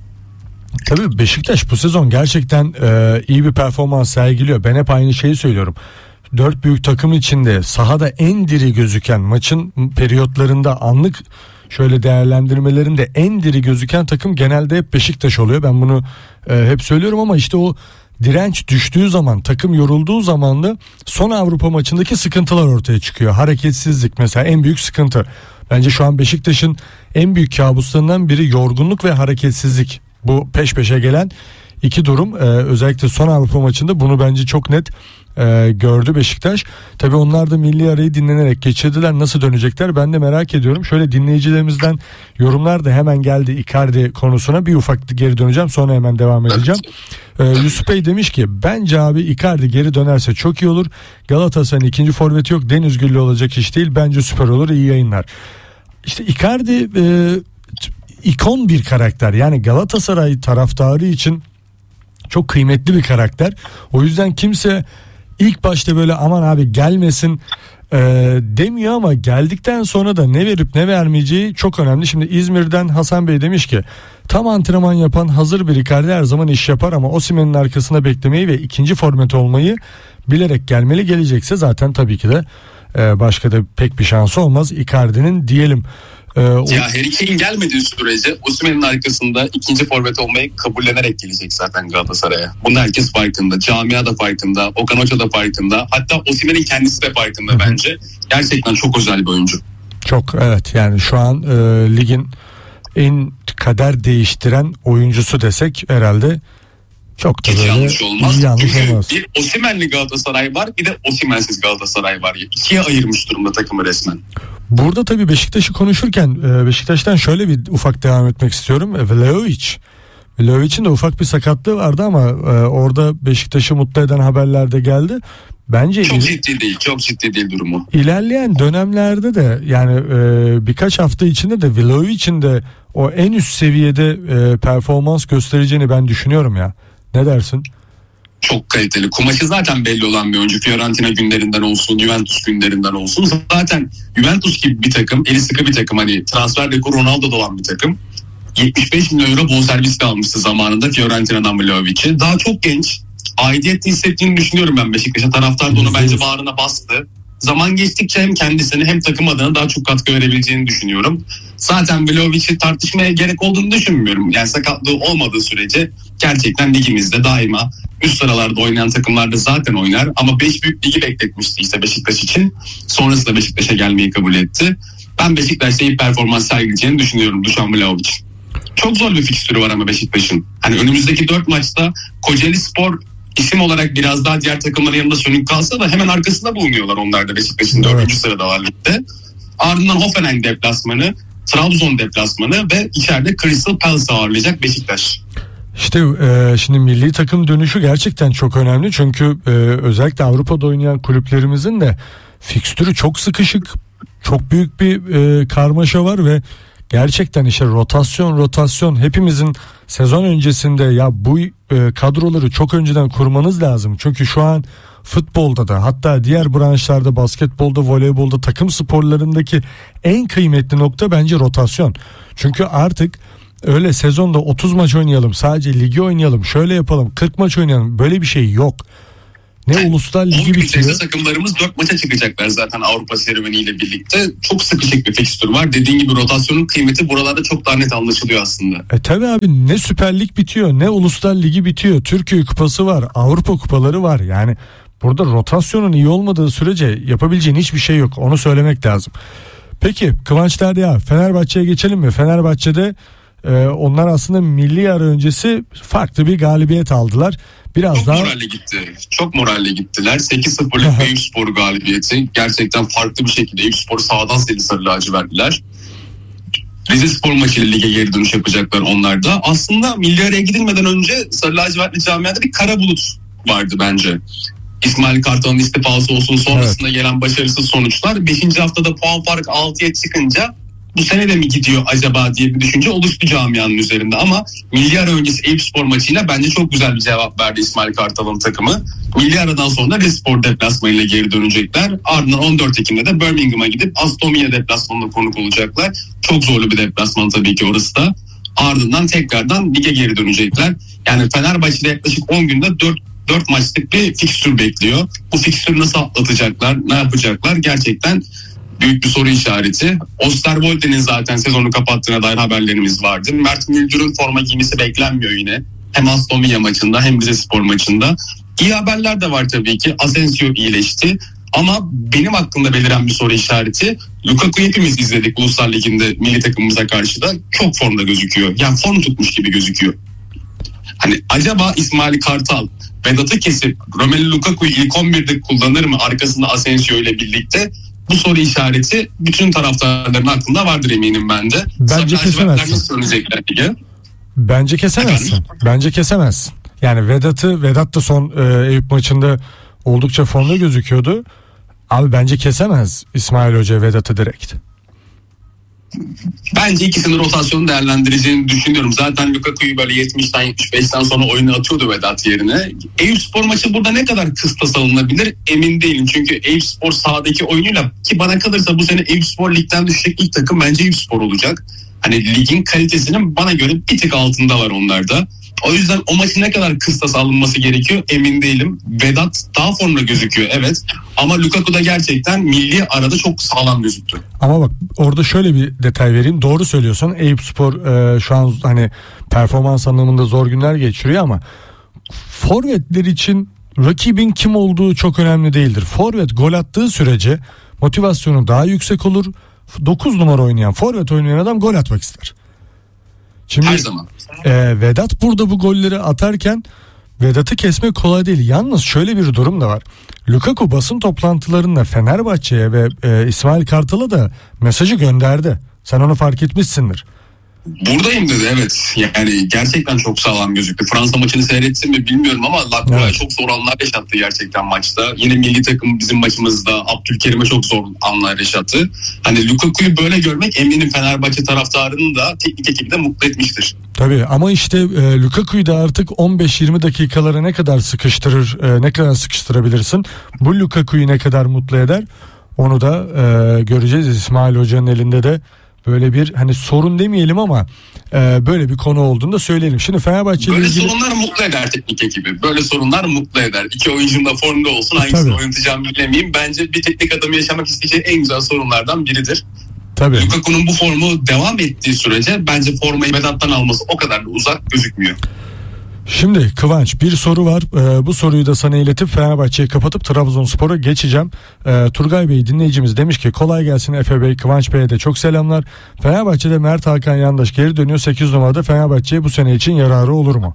Tabii Beşiktaş bu sezon gerçekten e, iyi bir performans sergiliyor. Ben hep aynı şeyi söylüyorum. Dört büyük takım içinde sahada en diri gözüken, maçın periyotlarında anlık şöyle değerlendirmelerinde en diri gözüken takım genelde hep Beşiktaş oluyor. Ben bunu e, hep söylüyorum ama işte o direnç düştüğü zaman, takım yorulduğu zaman da son Avrupa maçındaki sıkıntılar ortaya çıkıyor. Hareketsizlik mesela en büyük sıkıntı. Bence şu an Beşiktaş'ın en büyük kabuslarından biri yorgunluk ve hareketsizlik. Bu peş peşe gelen iki durum, ee, özellikle son Avrupa maçında bunu bence çok net e, gördü Beşiktaş. Tabii onlar da milli arayı dinlenerek geçirdiler. Nasıl dönecekler ben de merak ediyorum. Şöyle dinleyicilerimizden yorumlar da hemen geldi Icardi konusuna. Bir ufak geri döneceğim, sonra hemen devam edeceğim. Ee, Yusuf Bey demiş ki bence abi Icardi geri dönerse çok iyi olur. Galatasaray'ın ikinci forveti yok. Deniz Güllü olacak iş değil. Bence süper olur. İyi yayınlar. İşte Icardi e, ikon bir karakter. Yani Galatasaray taraftarı için çok kıymetli bir karakter. O yüzden kimse ilk başta böyle aman abi gelmesin e, demiyor ama geldikten sonra da ne verip ne vermeyeceği çok önemli. Şimdi İzmir'den Hasan Bey demiş ki tam antrenman yapan hazır bir Icardi her zaman iş yapar ama Osimhen'in arkasında beklemeyi ve ikinci forvet olmayı bilerek gelmeli. Gelecekse zaten tabii ki de e, başka da pek bir şansı olmaz Icardi'nin diyelim. Ee, o... Ya Harry Kane gelmediği sürece Osimhen'in arkasında ikinci forvet olmayı kabullenerek gelecek zaten Galatasaray'a. Bunun herkes farkında. Camia da farkında. Okan Hoca da farkında. Hatta Osimhen'in kendisi de farkında Hı-hı. bence. Gerçekten çok özel bir oyuncu. Çok evet yani şu an e, ligin en kader değiştiren oyuncusu desek herhalde çok da hiç böyle yanlış olmaz. yanlış Çünkü olmaz. Bir Osimhen'li Galatasaray var, bir de Osimhen'siz Galatasaray var. İkiye ayırmış durumda takımı resmen. Burada tabii Beşiktaş'ı konuşurken Beşiktaş'tan şöyle bir ufak devam etmek istiyorum. Vlahovic. Vlahovic'in de ufak bir sakatlığı vardı ama orada Beşiktaş'ı mutlu eden haberler de geldi. Bence çok ciddi değil, çok ciddi değil durumu. İlerleyen dönemlerde de yani e, birkaç hafta içinde de Vlahovic'in de o en üst seviyede e, performans göstereceğini ben düşünüyorum ya. Ne dersin? Çok kaliteli. Kumaşı zaten belli olan bir oyuncu. Fiorentina günlerinden olsun, Juventus günlerinden olsun. Zaten Juventus gibi bir takım, eli sıkı bir takım. Hani transfer rekoru Ronaldo'da olan bir takım. yetmiş beş milyon euro bonservis de almıştı zamanında Fiorentina'dan Vlahovic'i. Daha çok genç. Aidiyetli hissettiğini düşünüyorum ben Beşiktaş'a. Taraftar da onu bence bağrına bastı. Zaman geçtikçe hem kendisini hem takım adına daha çok katkı verebileceğini düşünüyorum. Zaten Vlahovic'i tartışmaya gerek olduğunu düşünmüyorum. Yani sakatlığı olmadığı sürece gerçekten ligimizde daima üst sıralarda oynayan takımlarda zaten oynar. Ama beş büyük ligi bekletmişti işte Beşiktaş için. Sonrasında Beşiktaş'a gelmeyi kabul etti. Ben Beşiktaş'ta iyi performans sergileyeceğini düşünüyorum Dušan Vlahović. Çok zor bir fikstürü var ama Beşiktaş'ın. Hani önümüzdeki dört maçta Kocaeli Spor isim olarak biraz daha diğer takımların yanında sönük kalsa da hemen arkasında bulunuyorlar onlar da Beşiktaş'ın dördüncü evet. sırada var ligde. Ardından Hoffenheim deplasmanı, Trabzon deplasmanı ve içeride Crystal Palace ağırlayacak Beşiktaş. İşte e, şimdi milli takım dönüşü gerçekten çok önemli çünkü e, özellikle Avrupa'da oynayan kulüplerimizin de fikstürü çok sıkışık, çok büyük bir e, karmaşa var ve gerçekten işte rotasyon rotasyon hepimizin sezon öncesinde ya bu e, kadroları çok önceden kurmanız lazım. Çünkü şu an futbolda da hatta diğer branşlarda basketbolda, voleybolda, takım sporlarındaki en kıymetli nokta bence rotasyon. Çünkü artık öyle sezonda otuz maç oynayalım, sadece ligi oynayalım, şöyle yapalım, kırk maç oynayalım, böyle bir şey yok. Ne yani, uluslar ligi bitiyor. Takımlarımız dört maça çıkacaklar zaten Avrupa serüveniyle birlikte. Çok sıkışık bir fikstür var. Dediğin gibi rotasyonun kıymeti buralarda çok daha net anlaşılıyor aslında. E tabi abi, ne Süper Lig bitiyor, ne Uluslar Ligi bitiyor. Türkiye Kupası var, Avrupa Kupaları var. Yani burada rotasyonun iyi olmadığı sürece yapabileceğin hiçbir şey yok. Onu söylemek lazım. Peki Kıvanç Derya, Fenerbahçe'ye geçelim mi? Fenerbahçe'de e, onlar aslında milli ara öncesi farklı bir galibiyet aldılar. Biraz çok daha moralle gitti. Çok moralle gittiler. sekiz sıfırlık Eyüpspor galibiyeti. Gerçekten farklı bir şekilde Eyüpspor'u sağdan seri sarı lacivertliler. Rizespor maçıyla lige geri dönüş yapacaklar onlar da. Aslında milli araya gidilmeden önce sarı lacivertli camiada bir kara bulut vardı bence. İsmail Kartal'ın istifası olsun, sonrasında evet. gelen başarısız sonuçlar. beşinci haftada puan farkı altıya çıkınca bu sene de mi gidiyor acaba diye bir düşünce oluştu camianın üzerinde. Ama milli ara öncesi Eyüpspor maçıyla bence çok güzel bir cevap verdi İsmail Kartal'ın takımı. Milli aradan sonra Rizespor deplasmanıyla geri dönecekler. Ardından on dört Ekim'de de Birmingham'a gidip Aston Villa deplasmanına konuk olacaklar. Çok zorlu bir deplasman tabii ki orası da. Ardından tekrardan lige geri dönecekler. Yani Fenerbahçe'de yaklaşık on günde dört dört maçlık bir fikstür bekliyor. Bu fikstürü nasıl atlatacaklar, ne yapacaklar gerçekten büyük bir soru işareti. Osterwolde'nin zaten sezonu kapattığına dair haberlerimiz vardı. Mert Müldür'ün forma giymesi beklenmiyor yine. Hem Aston Villa maçında hem Rizespor maçında. İyi haberler de var tabii ki. Asensio iyileşti. Ama benim aklımda beliren bir soru işareti. Lukaku'yu hepimiz izledik Uluslar Ligi'nde milli takımımıza karşı da. Çok formda gözüküyor. Yani form tutmuş gibi gözüküyor. Hani acaba İsmail Kartal Vedat'ı kesip Romelu Lukaku'yu ilk on birde kullanır mı arkasında Asensio ile birlikte? Bu soru işareti bütün taraftarların aklında vardır eminim ben de. Bence kesemezsin. Bence kesemezsin. Efendim? Bence kesemezsin. Yani Vedat'ı Vedat da son e, Eyüp maçında oldukça formda gözüküyordu. Abi bence kesemez İsmail Hoca Vedat'ı direkt. Bence ikisinin rotasyonu değerlendireceğini düşünüyorum. Zaten Lukaku'yu böyle yetmişten yetmiş beşten sonra oyuna atıyordu Vedat yerine. Eyüpspor maçı burada ne kadar kıstas alınabilir emin değilim. Çünkü Eyüpspor sahadaki oyunuyla, ki bana kalırsa bu sene Eyüpspor ligden düşecek ilk takım bence Eyüpspor olacak. Hani ligin kalitesinin bana göre bir tık altında var onlarda. O yüzden o maçın ne kadar kıstas alınması gerekiyor emin değilim. Vedat daha formda gözüküyor evet. Ama Lukaku da gerçekten milli arada çok sağlam gözüktü. Ama bak orada şöyle bir detay vereyim. Doğru söylüyorsun. Eyüpspor e, şu an hani performans anlamında zor günler geçiriyor ama forvetler için rakibin kim olduğu çok önemli değildir. Forvet gol attığı sürece motivasyonu daha yüksek olur. dokuz numara oynayan, forvet oynayan adam gol atmak ister. Şimdi, her zaman. E, Vedat burada bu golleri atarken Vedat'ı kesmek kolay değil. Yalnız şöyle bir durum da var. Lukaku basın toplantılarında Fenerbahçe'ye ve e, İsmail Kartal'a da mesajı gönderdi. Sen onu fark etmişsindir. Buradayım dedi evet. Yani gerçekten çok sağlam gözüktü. Fransa maçını seyrettim mi bilmiyorum ama Lacroix'a evet. çok zor anlar yaşattı gerçekten maçta. Yine milli takım bizim maçımızda Abdülkerim'e çok zor anlar yaşattı. Hani Lukaku'yu böyle görmek eminim Fenerbahçe taraftarını da teknik ekibi de mutlu etmiştir. Tabii ama işte e, Lukaku'yu da artık on beş yirmi dakikalara ne kadar sıkıştırır, e, ne kadar sıkıştırabilirsin? Bu Lukaku'yu ne kadar mutlu eder? Onu da e, göreceğiz. İsmail Hoca'nın elinde de böyle bir hani sorun demeyelim ama e, böyle bir konu olduğunu da söyleyelim. Şimdi Fenerbahçe böyle ilgili... sorunlar mutlu eder teknik ekibi. Böyle sorunlar mutlu eder. İki oyuncum da formda olsun. Hangisini oynatacağımı bilemeyeyim. Bence bir teknik adamı yaşamak isteyeceği en güzel sorunlardan biridir. Tabii. Lukaku'nun bu formu devam ettiği sürece bence formayı Vedat'tan alması o kadar da uzak gözükmüyor. Şimdi Kıvanç bir soru var. Ee, bu soruyu da sana iletip Fenerbahçe'yi kapatıp Trabzonspor'a geçeceğim. Ee, Turgay Bey dinleyicimiz demiş ki kolay gelsin Efe Bey, Kıvanç Bey'e de çok selamlar. Fenerbahçe'de Mert Hakan Yandaş geri dönüyor. sekiz numarada Fenerbahçe'ye bu sene için yararı olur mu?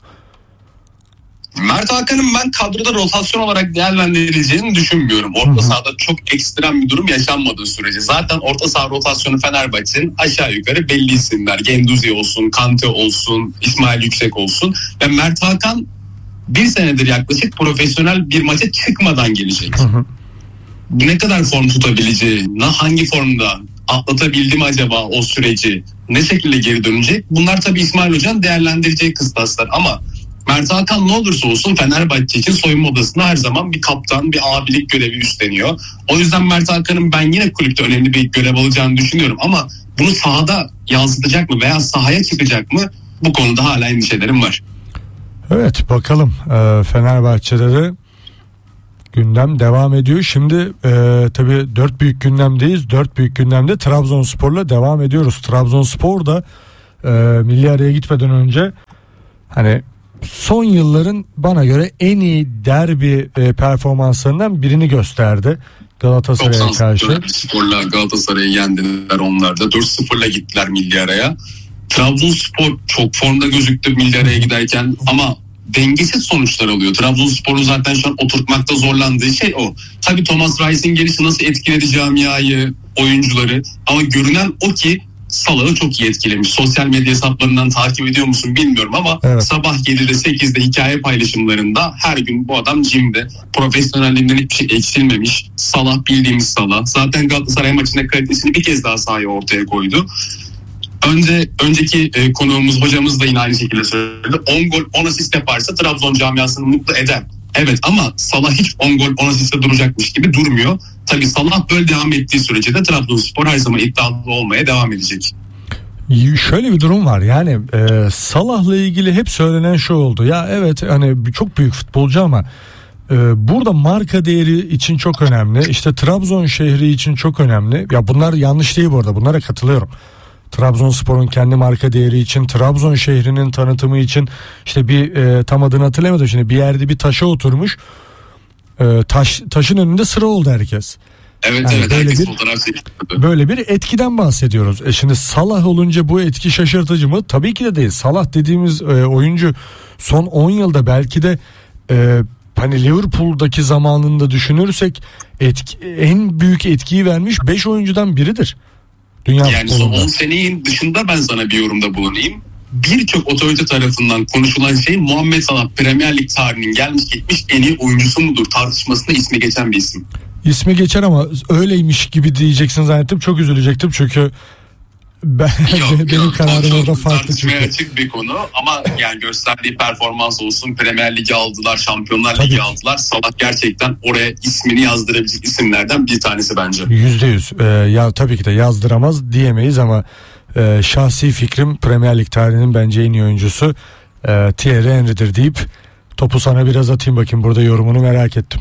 Mert Hakan'ın ben kadroda rotasyon olarak değerlendirileceğini düşünmüyorum. Orta sahada çok ekstrem bir durum yaşanmadığı sürece. Zaten orta saha rotasyonu Fenerbahçe'nin aşağı yukarı belli isimler. Genduzi olsun, Kante olsun, İsmail Yüksek olsun. Ve Mert Hakan bir senedir yaklaşık profesyonel bir maça çıkmadan gelecek. Hı hı. Ne kadar form tutabileceği, hangi formda atlatabildi mi acaba o süreci? ne şekilde geri dönecek? Bunlar tabii İsmail Hoca'nın değerlendireceği kıstaslar ama Mert Hakan ne olursa olsun Fenerbahçe için soyunma odasında her zaman bir kaptan, bir abilik görevi üstleniyor. O yüzden Mert Hakan'ın ben yine kulüpte önemli bir görev alacağını düşünüyorum ama bunu sahada yansıtacak mı veya sahaya çıkacak mı? Bu konuda hala endişelerim var. Evet, bakalım. Ee, Fenerbahçe'de de gündem devam ediyor. Şimdi e, tabii dört büyük gündemdeyiz. Dört büyük gündemde Trabzonspor'la devam ediyoruz. Trabzonspor da e, milli araya gitmeden önce hani son yılların bana göre en iyi derbi e, performanslarından birini gösterdi. Galatasaray'a karşı. Spor'la Galatasaray'ı yendiler onlar da. dört sıfırla gittiler milli araya. Trabzonspor çok formda gözüktü milli araya giderken ama dengesiz sonuçlar alıyor. Trabzonspor'un zaten şu an oturtmakta zorlandığı şey o. Tabii Thomas Reis'in gelişi nasıl etkiledi camiayı, oyuncuları ama görünen o ki Salah'ı çok iyi etkilemiş. Sosyal medya hesaplarından takip ediyor musun bilmiyorum ama evet. Sabah yedide sekizde hikaye paylaşımlarında her gün bu adam jimde. Profesyonelliğinden hiçbir şey eksilmemiş. Salah bildiğimiz Salah. Zaten Galatasaray maçında kalitesini bir kez daha sahaya ortaya koydu. Önce önceki e, konuğumuz hocamız da yine aynı şekilde söyledi. on gol on asist yaparsa Trabzon camiasını mutlu eder. Evet ama Salah hiç on gol on asiste duracakmış gibi durmuyor. Tabii Salah böyle devam ettiği sürece de Trabzonspor her zaman iddialı olmaya devam edecek. Şöyle bir durum var yani e, Salah'la ilgili hep söylenen şu oldu. Ya evet hani çok büyük futbolcu ama e, burada marka değeri için çok önemli. İşte Trabzon şehri için çok önemli. Ya bunlar yanlış değil bu arada, bunlara katılıyorum. Trabzonspor'un kendi marka değeri için, Trabzon şehrinin tanıtımı için işte bir e, tam adını hatırlamadım şimdi, bir yerde bir taşa oturmuş. E, taş taşın önünde sıra oldu herkes. Evet yani evet böyle herkes bir, fotoğraf çekti. Böyle bir etkiden bahsediyoruz. E şimdi Salah olunca bu etki şaşırtıcı mı? Tabii ki de değil. Salah dediğimiz e, oyuncu son on yılda belki de e, hani Liverpool'daki zamanında düşünürsek etki, en büyük etkiyi vermiş beş oyuncudan biridir. Dünya yani futbolunda. son on senenin dışında ben sana bir yorumda bulunayım. Birçok otorite tarafından konuşulan şey Muhammed Salah Premier Lig tarihinin gelmiş geçmiş en iyi oyuncusu mudur tartışmasında ismi geçen bir isim. İsmi geçer ama öyleymiş gibi diyeceksin zannettim. Çok üzülecektim çünkü ben, yok, benim yok, kararım çok orada farklı tartışmaya çünkü. açık bir konu ama yani gösterdiği performans olsun, Premier Ligi aldılar, Şampiyonlar Tabii. Ligi aldılar. Salah gerçekten oraya ismini yazdırabilecek isimlerden bir tanesi bence. Yüzde yüz. Ee, ya tabii ki de yazdıramaz diyemeyiz ama e, şahsi fikrim Premier Lig tarihinin bence en iyi oyuncusu e, Thierry Henry'dir deyip topu sana biraz atayım bakayım, burada yorumunu merak ettim.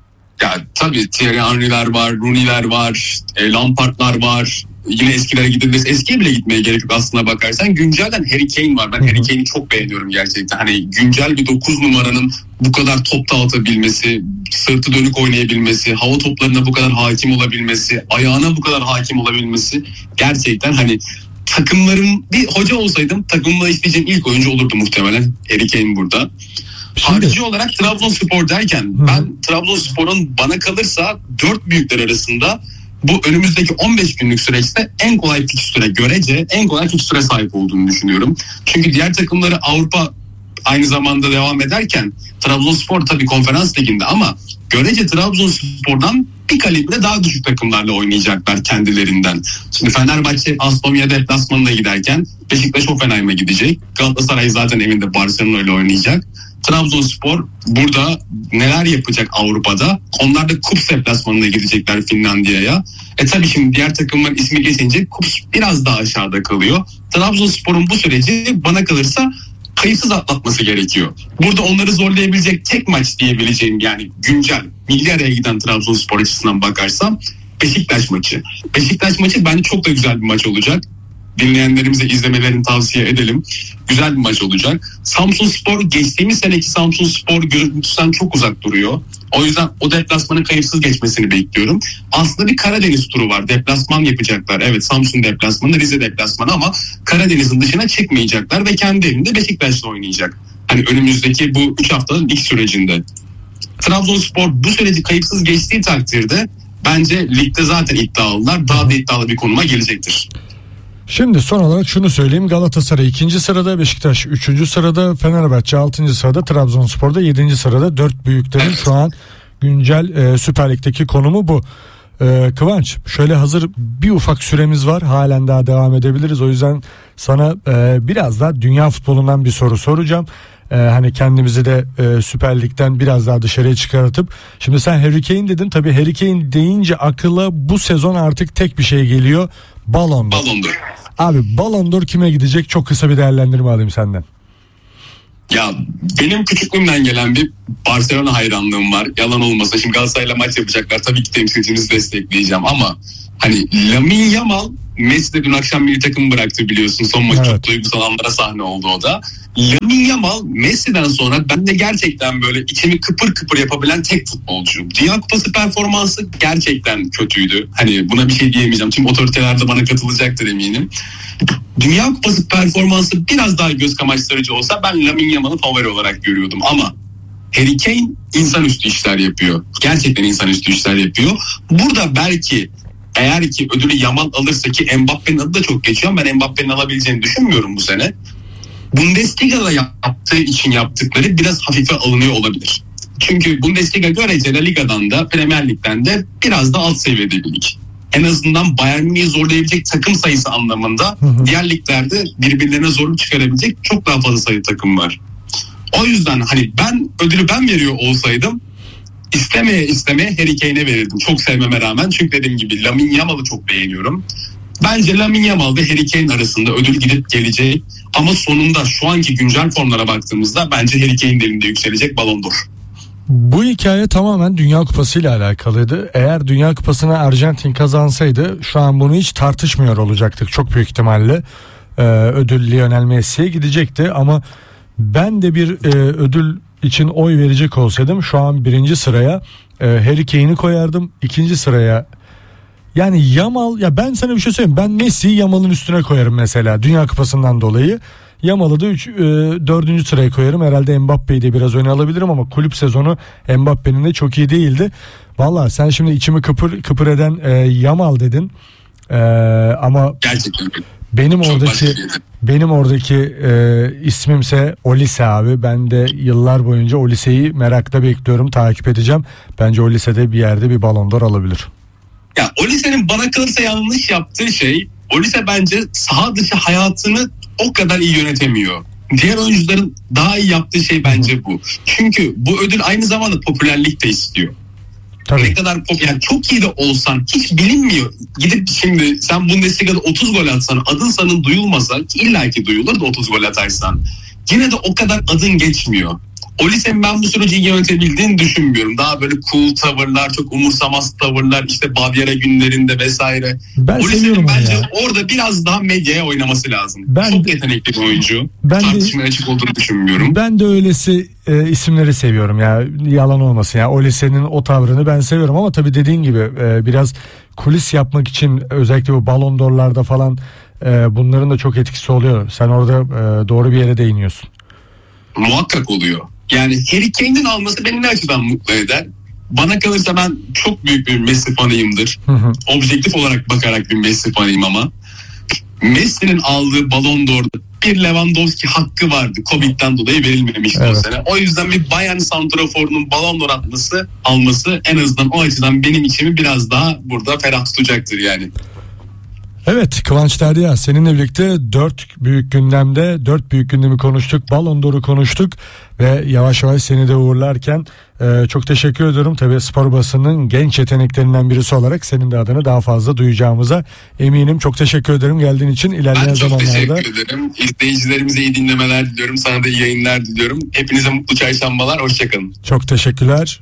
Ya tabii Thierry Henry'ler var, Rooney'ler var, e, Lampard'lar var. Yine eskilere gidilmez. Eskiye bile gitmeye gerek yok aslına bakarsan. Güncelden Harry Kane var. Ben Harry Kane'i çok beğeniyorum gerçekten. Hani güncel bir dokuz numaranın bu kadar top dağıtabilmesi, sırtı dönük oynayabilmesi, hava toplarına bu kadar hakim olabilmesi, ayağına bu kadar hakim olabilmesi gerçekten hani takımların bir hoca olsaydım takımla isteyeceğim ilk oyuncu olurdu muhtemelen. Harry Kane burada. Harici olarak Trabzonspor derken Hı. ben Trabzonspor'un bana kalırsa dört büyükler arasında bu önümüzdeki on beş günlük süreçte en kolay fikstüre görece en kolay fikstüre sahip olduğunu düşünüyorum. Çünkü diğer takımları Avrupa aynı zamanda devam ederken Trabzonspor tabii konferans liginde ama görece Trabzonspor'dan bir kalibre daha düşük takımlarla oynayacaklar kendilerinden. Şimdi Fenerbahçe Aston Villa deplasmanına giderken Beşiktaş Hoffenheim'e gidecek. Galatasaray zaten evinde Barcelona ile oynayacak. Trabzonspor burada neler yapacak Avrupa'da? Onlar da Kups deplasmanına gidecekler Finlandiya'ya. E tabii şimdi diğer takımların ismi geçince Kups biraz daha aşağıda kalıyor. Trabzonspor'un bu süreci bana kalırsa kayıtsız atlatması gerekiyor. Burada onları zorlayabilecek tek maç diyebileceğim yani güncel milli araya giden Trabzonspor açısından bakarsam Beşiktaş maçı. Beşiktaş maçı bence çok da güzel bir maç olacak. Dinleyenlerimize izlemelerini tavsiye edelim. Güzel bir maç olacak. Samsunspor geçtiğimiz seneki Samsunspor görüntüsünden çok uzak duruyor. O yüzden o deplasmanın kayıpsız geçmesini bekliyorum. Aslında bir Karadeniz turu var. Deplasman yapacaklar. Evet, Samsun deplasmanı, Rize deplasmanı ama Karadeniz'in dışına çıkmayacaklar ve kendi evinde Beşiktaş'la oynayacak. Hani önümüzdeki bu üç haftanın ilk sürecinde. Trabzonspor bu süreci kayıpsız geçtiği takdirde bence ligde zaten iddialılar. Daha da iddialı bir konuma gelecektir. Şimdi son olarak şunu söyleyeyim. Galatasaray ikinci sırada, Beşiktaş üçüncü sırada, Fenerbahçe altıncı sırada, Trabzonspor da yedinci sırada. Dört büyüklerin evet. şu an güncel e, Süper Lig'deki konumu bu. Ee, Kıvanç, şöyle hazır bir ufak süremiz var, halen daha devam edebiliriz. O yüzden sana e, biraz daha dünya futbolundan bir soru soracağım. Ee, hani kendimizi de e, Süper Lig'den biraz daha dışarıya çıkartıp, şimdi sen Harry Kane dedin, tabii Harry Kane deyince akılla bu sezon artık tek bir şey geliyor: Ballon d'Or. Ballon d'Or. Abi Ballon d'Or kime gidecek? Çok kısa bir değerlendirme alayım senden. Ya benim küçüklüğümden gelen bir Barcelona hayranlığım var. Yalan olmasa, şimdi Galatasaray'la maç yapacaklar, tabii ki temsilcimizi destekleyeceğim ama hani Lamine Yamal, Messi de dün akşam milli takım bıraktı biliyorsun. Son maç Evet. çok duygusal anlara sahne oldu o da. Lamine Yamal Messi'den sonra ben de gerçekten böyle içimi kıpır kıpır yapabilen tek futbolcu. Dünya Kupası performansı gerçekten kötüydü. Hani buna bir şey diyemeyeceğim. Tüm otoriteler de bana katılacaktır eminim. Dünya Kupası performansı biraz daha göz kamaştırıcı olsa ben Lamine Yamal'ı favori olarak görüyordum ama Harry Kane insanüstü işler yapıyor. Gerçekten insanüstü işler yapıyor. Burada belki eğer ki ödülü Yamal alırsa, ki Mbappe'nin adı da çok geçiyor, ben Mbappe'nin alabileceğini düşünmüyorum bu sene. Bundesliga'da yaptığı için yaptıkları biraz hafife alınıyor olabilir. Çünkü Bundesliga görece La Liga'dan da Premier Lig'den de biraz da alt seviyede bir lig. En azından Bayern Münih'i zorlayabilecek takım sayısı anlamında hı hı. diğer liglerde birbirlerine zorluk çıkarabilecek çok daha fazla sayı takım var. O yüzden hani ben ödülü ben veriyor olsaydım istemeye istemeye Harry Kane'e verirdim. Çok sevmeme rağmen, çünkü dediğim gibi Lamine Yamal'ı çok beğeniyorum. Bence Lamine Yamal ve Harry Kane arasında ödül gidip gelecek. Ama sonunda şu anki güncel formlara baktığımızda bence Harry Kane'in elinde yükselecek Ballon d'Or. Bu hikaye tamamen Dünya Kupası ile alakalıydı. Eğer Dünya Kupası'nı Arjantin kazansaydı şu an bunu hiç tartışmıyor olacaktık. Çok büyük ihtimalle e, ödül Lionel Messi'ye gidecekti. Ama ben de bir e, ödül için oy verecek olsaydım şu an birinci sıraya e, Harry Kane'i koyardım. İkinci sıraya yani Yamal, ya ben sana bir şey söyleyeyim. Ben Messi'yi Yamal'ın üstüne koyarım mesela Dünya Kupası'ndan dolayı. Yamal'ı da üç, e, dördüncü sıraya koyarım. Herhalde Mbappe'yi de biraz öne alabilirim ama kulüp sezonu Mbappe'nin de çok iyi değildi. Vallahi sen şimdi içimi kıpır kıpır eden e, Yamal dedin. E, ama Gerçekten benim çok oradaki başka bir yerde. benim oradaki e, ismimse Olise abi. Ben de yıllar boyunca Olise'yi merakla bekliyorum, takip edeceğim. Bence Olise de bir yerde bir Ballon d'Or alabilir. Ya Olise'nin bana kalırsa yanlış yaptığı şey, Olise bence saha dışı hayatını o kadar iyi yönetemiyor. Diğer oyuncuların daha iyi yaptığı şey bence bu. Çünkü bu ödül aynı zamanda popülerlik de istiyor. Tabii. Ne kadar pop, yani çok iyi de olsan hiç bilinmiyor. Gidip şimdi sen Bundesliga'da otuz gol atsan, adın sanın duyulmasa, illaki duyulur da otuz gol atarsan, yine de o kadar adın geçmiyor. Olise'nin ben bu süreci iyi yönetebildiğini düşünmüyorum. Daha böyle cool tavırlar, çok umursamaz tavırlar, işte Bavyera günlerinde vesaire. Ben seviyorum Olise'nin onu bence ya. orada biraz daha medyaya oynaması lazım. Ben çok de- yetenekli bir oyuncu. Ben de- Tartışmaya açık olduğunu düşünmüyorum. Ben de öylesi e, isimleri seviyorum ya, yalan olmasın ya. Olise'nin o tavrını ben seviyorum ama tabii dediğin gibi e, biraz kulis yapmak için özellikle bu Ballon d'Or'larda falan e, bunların da çok etkisi oluyor. Sen orada e, doğru bir yere değiniyorsun. Muhakkak oluyor. Yani Harry Kane'in alması beni ne açıdan mutlu eder? Bana kalırsa ben çok büyük bir Messi fanıyımdır. Hı hı. Objektif olarak bakarak bir Messi fanıyım ama Messi'nin aldığı Ballon d'Or'da bir Lewandowski hakkı vardı. Covid'den dolayı verilmemişti Evet. o sene. O yüzden bir Bayern santraforunun Ballon d'Or atması, alması en azından o açıdan benim içimi biraz daha burada ferah tutacaktır yani. Evet Kıvanç Derya, seninle birlikte dört büyük gündemde dört büyük gündemi konuştuk. Ballon d'Or'u konuştuk ve yavaş yavaş seni de uğurlarken e, çok teşekkür ediyorum. Tabii spor basının genç yeteneklerinden birisi olarak senin de adını daha fazla duyacağımıza eminim. Çok teşekkür ederim geldiğin için. İlerleyen Ben çok zamanlarda teşekkür ederim. İzleyicilerimize iyi dinlemeler diliyorum. Sana da iyi yayınlar diliyorum. Hepinize mutlu çarşambalar. Hoşçakalın. çok teşekkürler.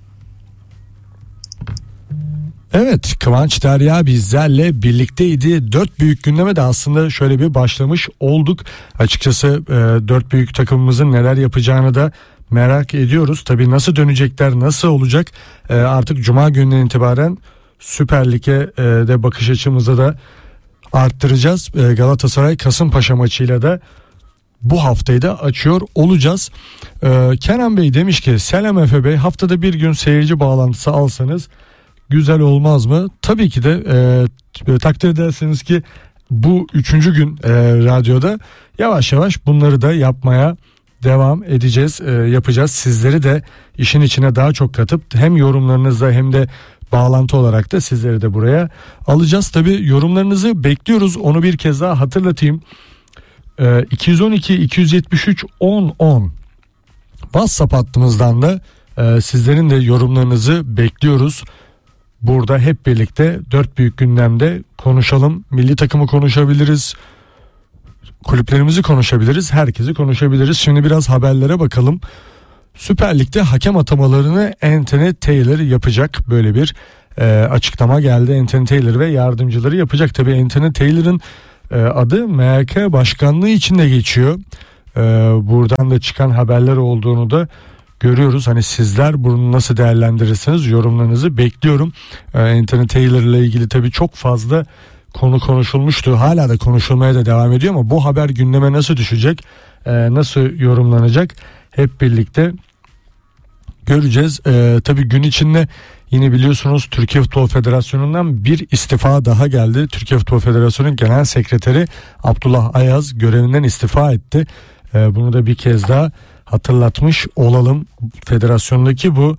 Evet, Kıvanç Derya bizlerle birlikteydi. Dört büyük gündeme de aslında şöyle bir başlamış olduk. Açıkçası e, dört büyük takımımızın neler yapacağını da merak ediyoruz. Tabii nasıl dönecekler, nasıl olacak e, artık Cuma gününden itibaren Süper Lig'e e, de bakış açımızı da arttıracağız. E, Galatasaray Kasımpaşa maçıyla da bu haftayı da açıyor olacağız. Ee, Kenan Bey demiş ki selam Efe Bey, haftada bir gün seyirci bağlantısı alsanız güzel olmaz mı? Tabii ki de e, takdir ederseniz ki bu üçüncü gün e, radyoda yavaş yavaş bunları da yapmaya devam edeceğiz, e, yapacağız. Sizleri de işin içine daha çok katıp hem yorumlarınızla hem de bağlantı olarak da sizleri de buraya alacağız. Tabii yorumlarınızı bekliyoruz. Onu bir kez daha hatırlatayım. Ee, iki yüz on iki iki yüz yetmiş üç on on WhatsApp hattımızdan da e, sizlerin de yorumlarınızı bekliyoruz. Burada hep birlikte dört büyük gündemde konuşalım. Milli takımı konuşabiliriz. Kulüplerimizi konuşabiliriz. Herkesi konuşabiliriz. Şimdi biraz haberlere bakalım. Süper Lig'de hakem atamalarını Anthony Taylor yapacak. Böyle bir e, açıklama geldi. Anthony Taylor ve yardımcıları yapacak. Tabii Anthony Taylor'ın e, adı M H K başkanlığı içinde geçiyor. E, buradan da çıkan haberler olduğunu da görüyoruz. Hani sizler bunu nasıl değerlendirirsiniz? Yorumlarınızı bekliyorum. E, Anthony Taylor ile ilgili tabii çok fazla konu konuşulmuştu. Hala da konuşulmaya da devam ediyor ama bu haber gündeme nasıl düşecek? E, nasıl yorumlanacak? Hep birlikte göreceğiz. Ee, tabii gün içinde yine biliyorsunuz Türkiye Futbol Federasyonu'ndan bir istifa daha geldi. Türkiye Futbol Federasyonu Genel Sekreteri Abdullah Ayaz görevinden istifa etti. Ee, bunu da bir kez daha hatırlatmış olalım. Federasyondaki bu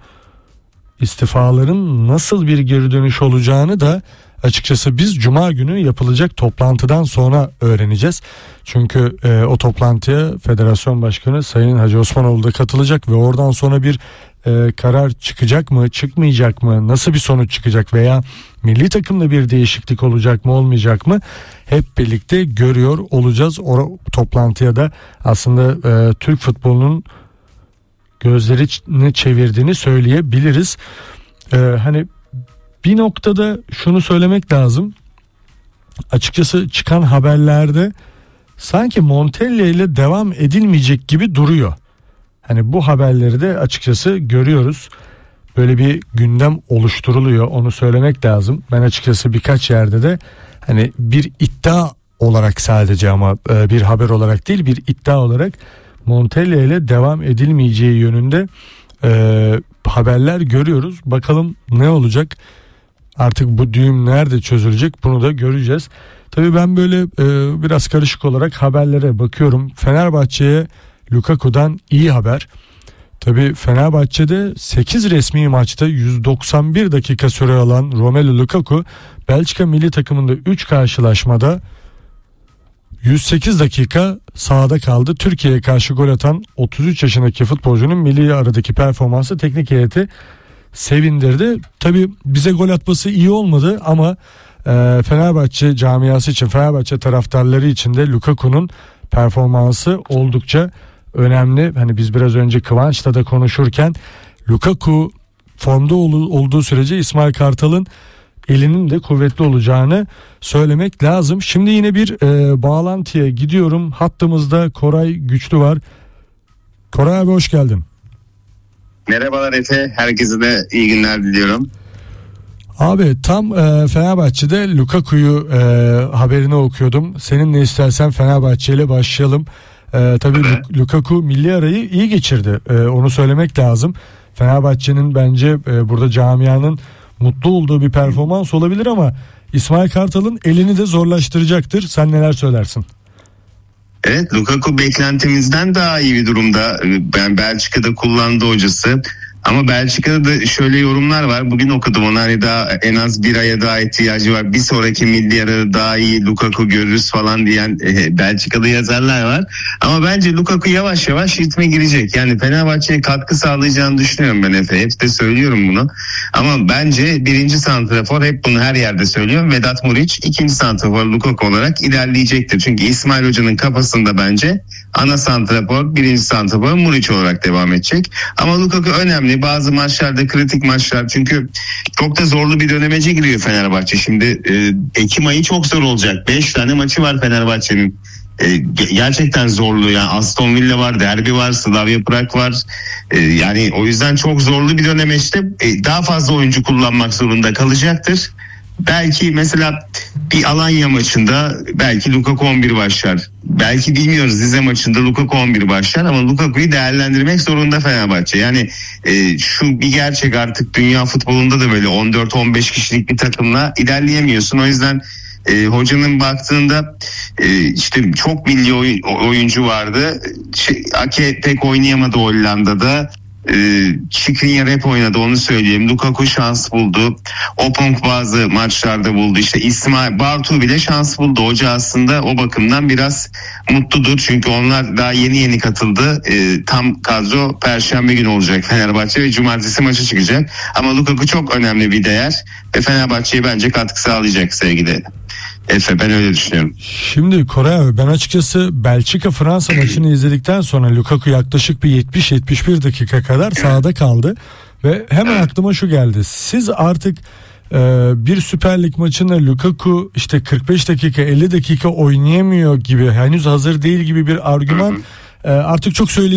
istifaların nasıl bir geri dönüş olacağını da açıkçası biz Cuma günü yapılacak toplantıdan sonra öğreneceğiz. Çünkü e, o toplantıya Federasyon Başkanı Sayın Hacı Osmanoğlu da katılacak ve oradan sonra bir e, karar çıkacak mı, çıkmayacak mı, nasıl bir sonuç çıkacak veya milli takımda bir değişiklik olacak mı, olmayacak mı hep birlikte görüyor olacağız. O toplantıya da aslında e, Türk futbolunun gözlerini çevirdiğini söyleyebiliriz. E, hani bir noktada şunu söylemek lazım. Açıkçası çıkan haberlerde sanki Montella ile devam edilmeyecek gibi duruyor. Hani bu haberleri de açıkçası görüyoruz. Böyle bir gündem oluşturuluyor. Onu söylemek lazım. Ben açıkçası birkaç yerde de hani bir iddia olarak sadece ama bir haber olarak değil bir iddia olarak Montella ile devam edilmeyeceği yönünde e, haberler görüyoruz. Bakalım ne olacak? Artık bu düğüm nerede çözülecek bunu da göreceğiz. Tabii ben böyle e, biraz karışık olarak haberlere bakıyorum. Fenerbahçe'ye Lukaku'dan iyi haber. Tabii Fenerbahçe'de sekiz resmi maçta yüz doksan bir dakika süre alan Romelu Lukaku Belçika milli takımında üç karşılaşmada yüz sekiz dakika sahada kaldı. Türkiye'ye karşı gol atan otuz üç yaşındaki futbolcunun milli aradaki performansı teknik heyeti sevindirdi. Tabii bize gol atması iyi olmadı ama e, Fenerbahçe camiası için, Fenerbahçe taraftarları için de Lukaku'nun performansı oldukça önemli. Hani biz biraz önce Kıvanç'la da konuşurken Lukaku formda ol, olduğu sürece İsmail Kartal'ın elinin de kuvvetli olacağını söylemek lazım. Şimdi yine bir e, bağlantıya gidiyorum. Hattımızda Koray Güçlü var. Koray abi hoş geldin. Merhabalar Efe, herkese de iyi günler diliyorum. Abi tam e, Fenerbahçe'de Lukaku'yu e, haberini okuyordum. Seninle istersen Fenerbahçe ile başlayalım. E, tabii evet. Lukaku milli arayı iyi geçirdi. E, onu söylemek lazım. Fenerbahçe'nin bence e, burada camianın mutlu olduğu bir performans olabilir ama İsmail Kartal'ın elini de zorlaştıracaktır. Sen neler söylersin? Evet, Lukaku beklentimizden daha iyi bir durumda. Ben Belçika'da kullandı hocası. Ama Belçika'da da şöyle yorumlar var. Bugün okudum onu, hani daha en az bir aya daha ihtiyacı var. Bir sonraki milli yarı daha iyi Lukaku görürüz falan diyen e, Belçikalı yazarlar var. Ama bence Lukaku yavaş yavaş ritme girecek. Yani Fenerbahçe'ye katkı sağlayacağını düşünüyorum ben Efe. Hep de söylüyorum bunu. Ama bence birinci santrafor, hep bunu her yerde söylüyorum, Vedat Muriç ikinci santrafor Lukaku olarak ilerleyecektir. Çünkü İsmail Hoca'nın kafasında bence ana santrafor, birinci santrafor Muriç olarak devam edecek. Ama Lukaku önemli. Bazı maçlarda, kritik maçlar, çünkü çok da zorlu bir dönemece giriyor Fenerbahçe. Şimdi e, Ekim ayı çok zor olacak. beş tane maçı var Fenerbahçe'nin. E, gerçekten zorlu. Yani Aston Villa var, derbi var, Slavia Prag var. E, yani o yüzden çok zorlu bir dönemeçte e, daha fazla oyuncu kullanmak zorunda kalacaktır. Belki mesela bir Alanya maçında belki Lukaku on bir başlar. Belki bilmiyoruz, Rize maçında Lukaku on bir başlar ama Lukaku'yu değerlendirmek zorunda Fenerbahçe. Yani e, şu bir gerçek, artık dünya futbolunda da böyle on dört on beş kişilik bir takımla ilerleyemiyorsun. O yüzden e, hocanın baktığında e, işte çok milli oyun, oyuncu vardı. Şey, Ake pek oynayamadı Hollanda'da. Ee, Skriniar hep oynadı, onu söyleyeyim. Lukaku şans buldu. Opong bazı maçlarda buldu. İşte İsmail Bartu bile şans buldu. Hoca aslında o bakımdan biraz mutludur. Çünkü onlar daha yeni yeni katıldı. Ee, tam kadro Perşembe günü olacak Fenerbahçe ve Cumartesi maçı çıkacak. Ama Lukaku çok önemli bir değer ve Fenerbahçe'ye bence katkı sağlayacak sevgili Efe, ben öyle düşünüyorum. Şimdi Koray abi, ben açıkçası Belçika-Fransa maçını izledikten sonra Lukaku yaklaşık bir yetmiş yetmiş bir dakika kadar sahada kaldı. Ve hemen aklıma şu geldi. Siz artık e, bir Süper Lig maçında Lukaku işte kırk beş dakika elli dakika oynayamıyor gibi, henüz hazır değil gibi bir argüman e, artık çok söyleyeyim.